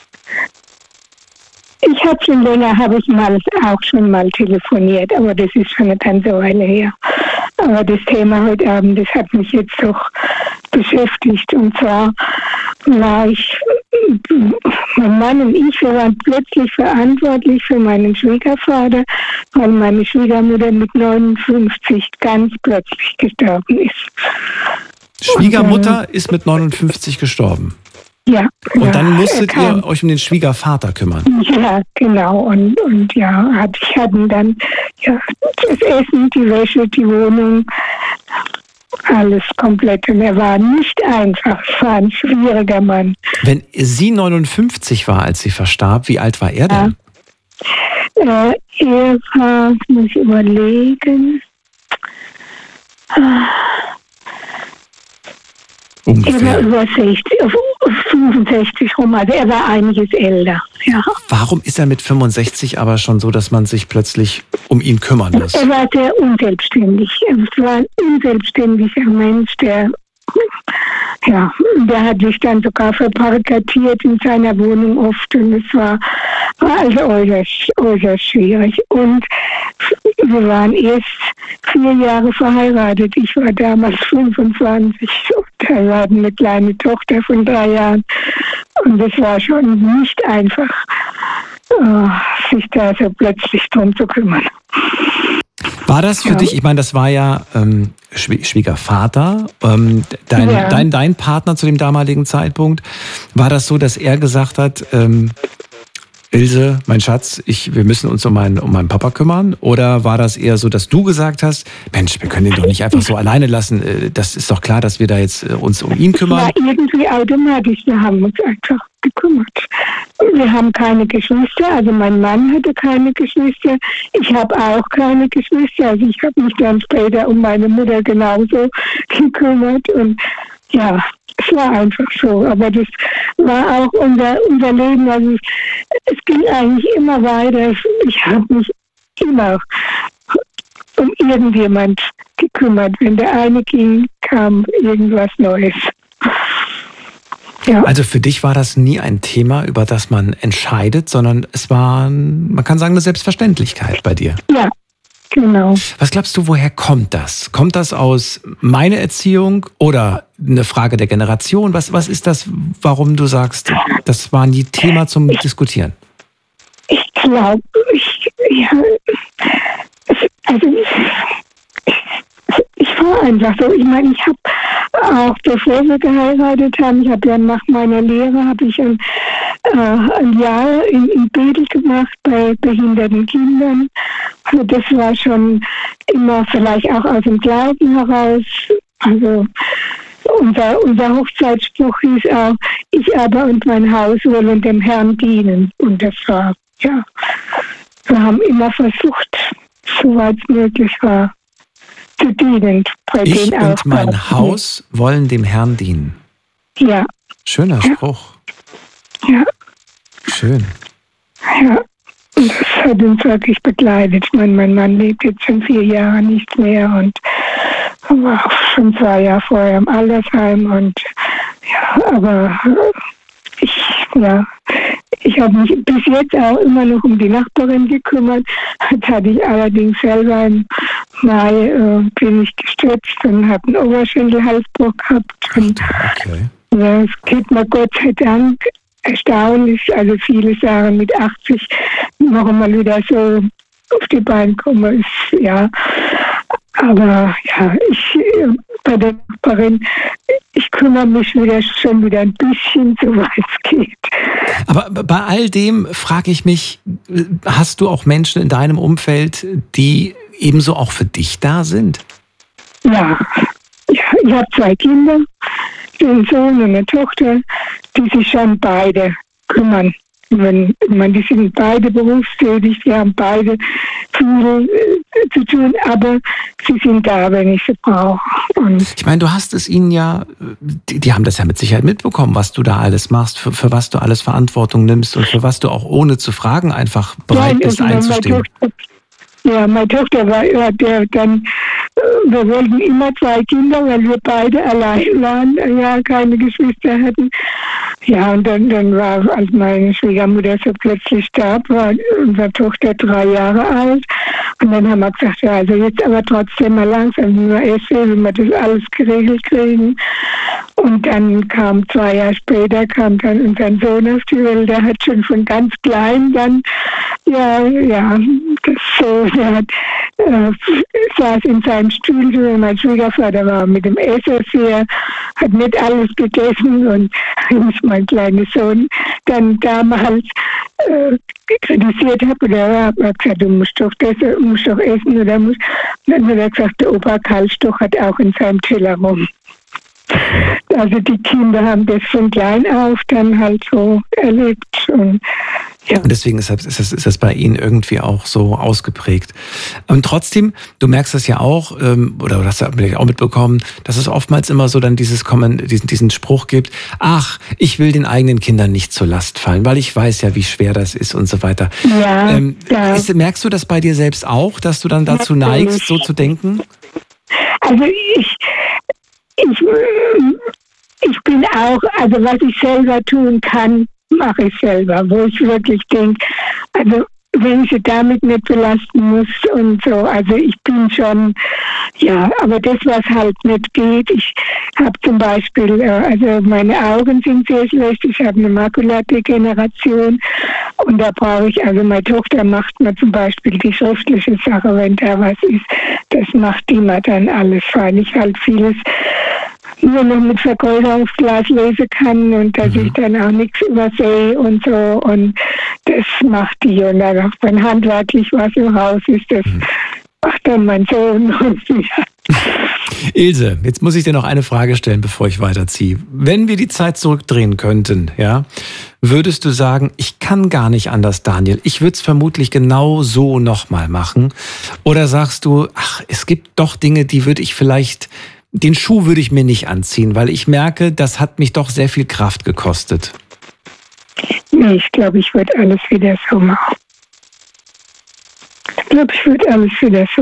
Ich habe auch schon mal telefoniert, aber das ist schon eine ganze Weile her. Aber das Thema heute Abend, das hat mich jetzt doch beschäftigt. Und zwar mein Mann und ich, wir waren plötzlich verantwortlich für meinen Schwiegervater, weil meine Schwiegermutter mit 59 ganz plötzlich gestorben ist. Schwiegermutter ist mit 59 gestorben. Ja. Und dann musstet ihr euch um den Schwiegervater kümmern. Ja, genau. Und ja, ich hatte dann ja, das Essen, die Wäsche, die Wohnung, alles komplett. Und er war nicht einfach, es war ein schwieriger Mann. Wenn sie 59 war, als sie verstarb, wie alt war er denn? Ja. Er war, muss ich überlegen, Ungefähr. er war über 60, 65 rum, also er war einiges älter. Ja. Warum ist er mit 65 aber schon so, dass man sich plötzlich um ihn kümmern muss? Er war sehr unselbstständig. Er war ein unselbstständiger Mensch, der hat sich dann sogar verbarrikadiert in seiner Wohnung oft und es war also äußerst schwierig. Und wir waren erst 4 Jahre verheiratet. Ich war damals 25 und wir hatten eine kleine Tochter von 3 Jahren. Und es war schon nicht einfach, sich da so plötzlich drum zu kümmern. War das für dich, ich meine, das war ja Schwiegervater, dein Partner zu dem damaligen Zeitpunkt, war das so, dass er gesagt hat, Ilse, mein Schatz, wir müssen uns um meinen Papa kümmern? Oder war das eher so, dass du gesagt hast, Mensch, wir können ihn doch nicht einfach so alleine lassen. Das ist doch klar, dass wir da jetzt uns um ihn kümmern. Ja, irgendwie automatisch. Wir haben uns einfach gekümmert. Wir haben keine Geschwister. Also mein Mann hatte keine Geschwister. Ich habe auch keine Geschwister. Also ich habe mich dann später um meine Mutter genauso gekümmert. Und ja, es war einfach so. Aber das war auch unser Leben. Also es ging eigentlich immer weiter. Ich habe mich immer um irgendjemand gekümmert. Wenn der eine ging, kam irgendwas Neues. Ja. Also für dich war das nie ein Thema, über das man entscheidet, sondern es war, man kann sagen, eine Selbstverständlichkeit bei dir. Ja, genau. Was glaubst du, woher kommt das? Kommt das aus meiner Erziehung oder eine Frage der Generation? Was ist das, warum du sagst, das war nie Thema zum Diskutieren? Ich glaube, ich war einfach so. Ich meine, ich habe auch, bevor wir geheiratet haben, ich habe ja nach meiner Lehre, habe ich ein Jahr in Bethel gemacht bei behinderten Kindern. Also das war schon immer vielleicht auch aus dem Glauben heraus. Also unser Hochzeitsspruch hieß auch, ich aber und mein Haus wollen dem Herrn dienen. Und das war, ja, wir haben immer versucht, soweit es möglich war, zu dienen. Ich und mein Haus wollen dem Herrn dienen. Ja. Schöner Spruch. Ja. Schön. Ja. Und das hat uns wirklich begleitet. Ich meine, mein Mann lebt jetzt schon 4 Jahre nicht mehr und war auch schon 2 Jahre vorher im Altersheim. Und ja, aber ich habe mich bis jetzt auch immer noch um die Nachbarin gekümmert. Jetzt hatte ich allerdings selber im Mai bin ich gestürzt und habe einen Oberschenkelhalsbruch gehabt. Und ja, es geht mir Gott sei Dank erstaunlich. Also viele sagen mit 80 noch einmal wieder so auf die Beine kommen. Ist, ja. Aber ja, bei der Nachbarin, ich kümmere mich schon wieder ein bisschen, soweit es geht. Aber bei all dem frage ich mich, hast du auch Menschen in deinem Umfeld, die ebenso auch für dich da sind? Ja, ich habe 2 Kinder, einen Sohn und eine Tochter, die sich schon beide kümmern. Die sind beide berufstätig, die haben beide viel zu tun, aber sie sind da, wenn ich sie brauche. Ich meine, du hast es ihnen ja, die haben das ja mit Sicherheit mitbekommen, was du da alles machst, für was du alles Verantwortung nimmst und für was du auch ohne zu fragen einfach bereit bist einzustehen. Meine Tochter war wir wollten immer 2 Kinder, weil wir beide allein waren, ja, keine Geschwister hatten. Ja, und dann war, als meine Schwiegermutter so plötzlich starb, war unsere Tochter 3 Jahre alt. Und dann haben wir gesagt, ja, also jetzt aber trotzdem mal langsam, wie wir das alles geregelt kriegen. Und dann kam 2 Jahre später, kam dann unser Sohn auf die Welt, der hat schon von ganz klein dann, der saß in seinem Stuhl, mein Schwiegervater war mit dem Esserseher, hat nicht alles gegessen und mein kleiner Sohn dann damals kritisiert habe oder habe gesagt, du musst doch essen oder musst. Dann hat er gesagt, der Opa Karlstoch hat auch in seinem Teller rum. Also die Kinder haben das von klein auf dann halt so erlebt. Und deswegen ist das bei Ihnen irgendwie auch so ausgeprägt. Und trotzdem, du merkst das ja auch, oder hast du vielleicht auch mitbekommen, dass es oftmals immer so dann diesen Spruch gibt, ach, ich will den eigenen Kindern nicht zur Last fallen, weil ich weiß ja, wie schwer das ist und so weiter. Ja, merkst du das bei dir selbst auch, dass du dann dazu neigst, so zu denken? Also ich bin auch, also was ich selber tun kann, mache ich selber, wo ich wirklich denke, also wenn ich sie damit nicht belasten muss und so. Also ich bin schon, ja, aber das, was halt nicht geht, ich habe zum Beispiel, also meine Augen sind sehr schlecht, ich habe eine Makuladegeneration und da brauche ich, also meine Tochter macht mir zum Beispiel die schriftliche Sache, wenn da was ist, das macht die mir dann alles, weil ich halt vieles nur noch mit Vergrößerungsglas lesen kann und dass ich dann auch nichts übersehe und so und das macht die und dann auch wenn handwerklich was im Haus ist, das macht dann mein Sohn und ja. Ilse, jetzt muss ich dir noch eine Frage stellen, bevor ich weiterziehe. Wenn wir die Zeit zurückdrehen könnten, ja, würdest du sagen, ich kann gar nicht anders, Daniel, ich würde es vermutlich genau so nochmal machen? Oder sagst du, ach, es gibt doch Dinge, die würde ich vielleicht, den Schuh würde ich mir nicht anziehen, weil ich merke, das hat mich doch sehr viel Kraft gekostet. Nee, ich glaube, ich würde alles wieder so machen. Ich glaube, ich würde alles wieder so